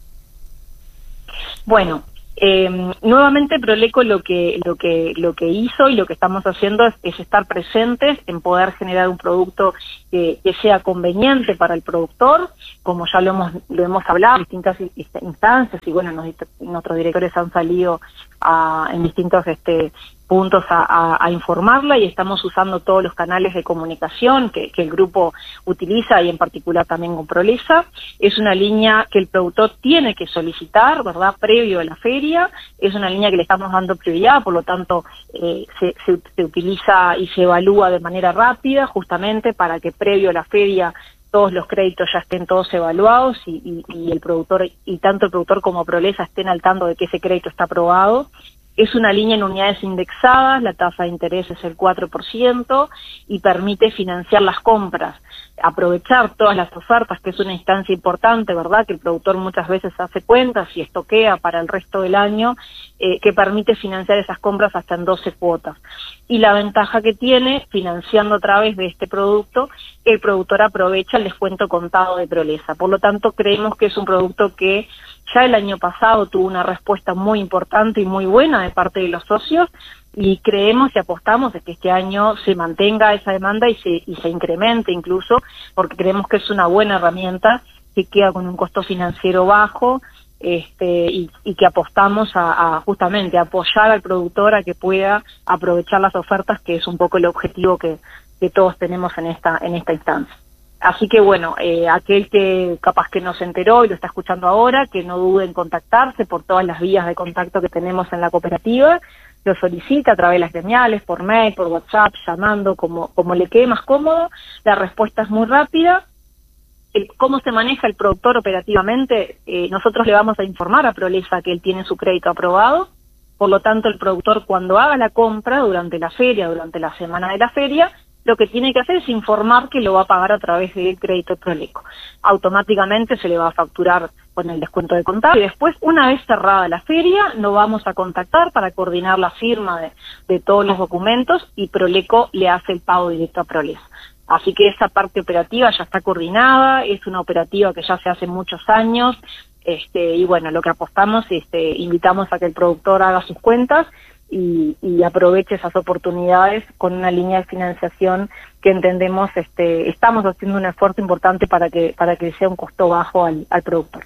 Bueno, eh, nuevamente Proleco lo que lo que lo que hizo y lo que estamos haciendo es, es estar presentes en poder generar un producto que, que sea conveniente para el productor, como ya lo hemos lo hemos hablado en distintas instancias, y bueno, nos, nuestros directores han salido a, en distintos este puntos a, a, a informarla, y estamos usando todos los canales de comunicación que, que el grupo utiliza, y en particular también con Prolesa. Es una línea que el productor tiene que solicitar, ¿verdad?, previo a la feria. Es una línea que le estamos dando prioridad, por lo tanto eh, se, se, se utiliza y se evalúa de manera rápida, justamente para que previo a la feria todos los créditos ya estén todos evaluados, y, y, y el productor, y tanto el productor como Prolesa estén al tanto de que ese crédito está aprobado. Es una línea en unidades indexadas, la tasa de interés es el cuatro por ciento y permite financiar las compras, aprovechar todas las ofertas, que es una instancia importante, ¿verdad?, que el productor muchas veces hace cuentas y estoquea para el resto del año, eh, que permite financiar esas compras hasta en doce cuotas. Y la ventaja que tiene, financiando a través de este producto, el productor aprovecha el descuento contado de Prolesa. Por lo tanto, creemos que es un producto que ya el año pasado tuvo una respuesta muy importante y muy buena de parte de los socios, y creemos y apostamos de que este año se mantenga esa demanda y se, y se incremente incluso, porque creemos que es una buena herramienta que queda con un costo financiero bajo, este, y, y que apostamos a, a justamente a apoyar al productor a que pueda aprovechar las ofertas, que es un poco el objetivo que, que todos tenemos en esta, en esta instancia. Así que bueno, eh, aquel que capaz que no se enteró y lo está escuchando ahora, que no dude en contactarse por todas las vías de contacto que tenemos en la cooperativa, lo solicita a través de las gremiales, por mail, por WhatsApp, llamando, como, como le quede más cómodo. La respuesta es muy rápida. El, cómo se maneja el productor operativamente, eh, nosotros le vamos a informar a Prolesa que él tiene su crédito aprobado. Por lo tanto, el productor, cuando haga la compra durante la feria, durante la semana de la feria, lo que tiene que hacer es informar que lo va a pagar a través del crédito Proleco. Automáticamente se le va a facturar con el descuento de contado, y después, una vez cerrada la feria, nos vamos a contactar para coordinar la firma de, de todos los documentos, y Proleco le hace el pago directo a Prolesa. Así que esa parte operativa ya está coordinada, es una operativa que ya se hace muchos años, este, y bueno, lo que apostamos, este, invitamos a que el productor haga sus cuentas y, y aproveche esas oportunidades con una línea de financiación que entendemos, este, estamos haciendo un esfuerzo importante para que para que sea un costo bajo al, al productor.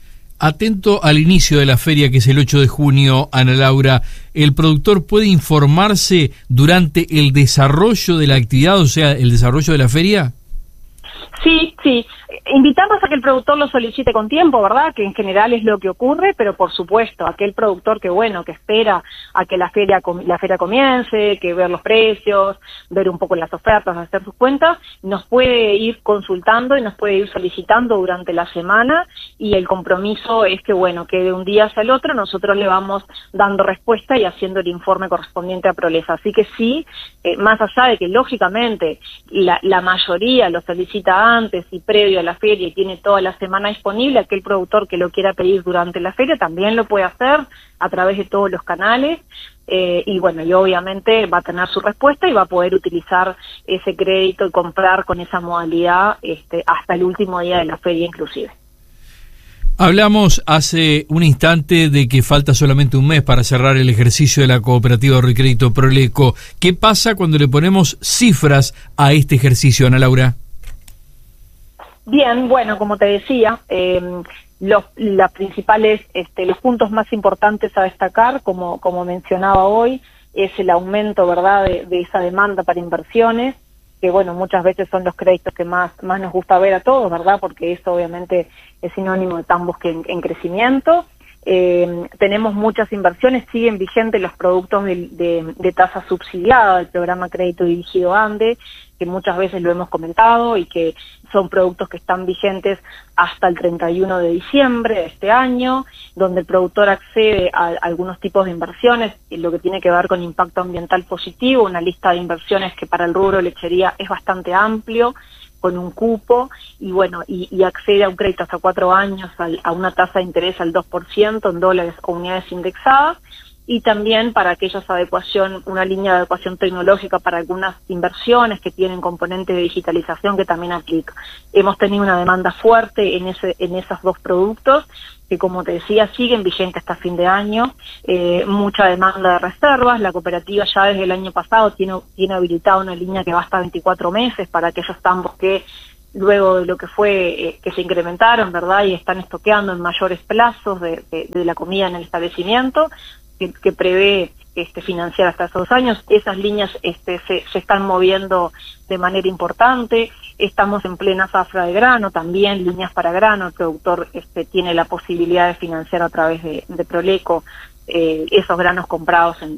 Atento al inicio de la feria, que es el ocho de junio, Ana Laura, ¿el productor puede informarse durante el desarrollo de la actividad, o sea, el desarrollo de la feria? Sí, sí. Invitamos a que el productor lo solicite con tiempo, ¿verdad? Que en general es lo que ocurre, pero por supuesto, aquel productor que, bueno, que espera a que la feria la feria comience, que ver los precios, ver un poco las ofertas, hacer sus cuentas, nos puede ir consultando y nos puede ir solicitando durante la semana, y el compromiso es que, bueno, que de un día hacia el otro nosotros le vamos dando respuesta y haciendo el informe correspondiente a Prolesa. Así que sí, eh, más allá de que lógicamente la, la mayoría lo solicita antes y previo a la feria y tiene toda la semana disponible, aquel productor que lo quiera pedir durante la feria también lo puede hacer a través de todos los canales, eh, y bueno, y obviamente va a tener su respuesta y va a poder utilizar ese crédito y comprar con esa modalidad este, hasta el último día de la feria inclusive. Hablamos hace un instante de que falta solamente un mes para cerrar el ejercicio de la cooperativa Ahorro y Crédito Proleco. ¿Qué pasa cuando le ponemos cifras a este ejercicio, Ana Laura? Bien, bueno, como te decía, eh, los las principales, este, los puntos más importantes a destacar, como como mencionaba hoy, es el aumento, ¿verdad?, de, de esa demanda para inversiones, que bueno, muchas veces son los créditos que más más nos gusta ver a todos, ¿verdad?, porque eso obviamente es sinónimo de tambos que en, en crecimiento. Eh, tenemos muchas inversiones, siguen vigentes los productos de, de, de tasa subsidiada del programa Crédito Dirigido ANDE, que muchas veces lo hemos comentado y que son productos que están vigentes hasta el treinta y uno de diciembre de este año, donde el productor accede a, a algunos tipos de inversiones, lo que tiene que ver con impacto ambiental positivo, una lista de inversiones que para el rubro lechería es bastante amplio, con un cupo, y bueno, y, y accede a un crédito hasta cuatro años al, a una tasa de interés al dos por ciento en dólares o unidades indexadas, y también para aquellas adecuación, una línea de adecuación tecnológica para algunas inversiones que tienen componentes de digitalización que también aplica. Hemos tenido una demanda fuerte en ese, en esos dos productos, que como te decía, siguen vigentes hasta fin de año, eh, mucha demanda de reservas. La cooperativa ya desde el año pasado tiene, tiene habilitada una línea que va hasta veinticuatro meses para aquellos tambos que luego de lo que fue, eh, que se incrementaron, ¿verdad? Y están estoqueando en mayores plazos de, de, de la comida en el establecimiento, que, que prevé este, financiar hasta esos dos años. Esas líneas este, se, se están moviendo de manera importante. Estamos en plena zafra de grano, también líneas para grano. El productor este, tiene la posibilidad de financiar a través de, de Proleco eh, esos granos comprados en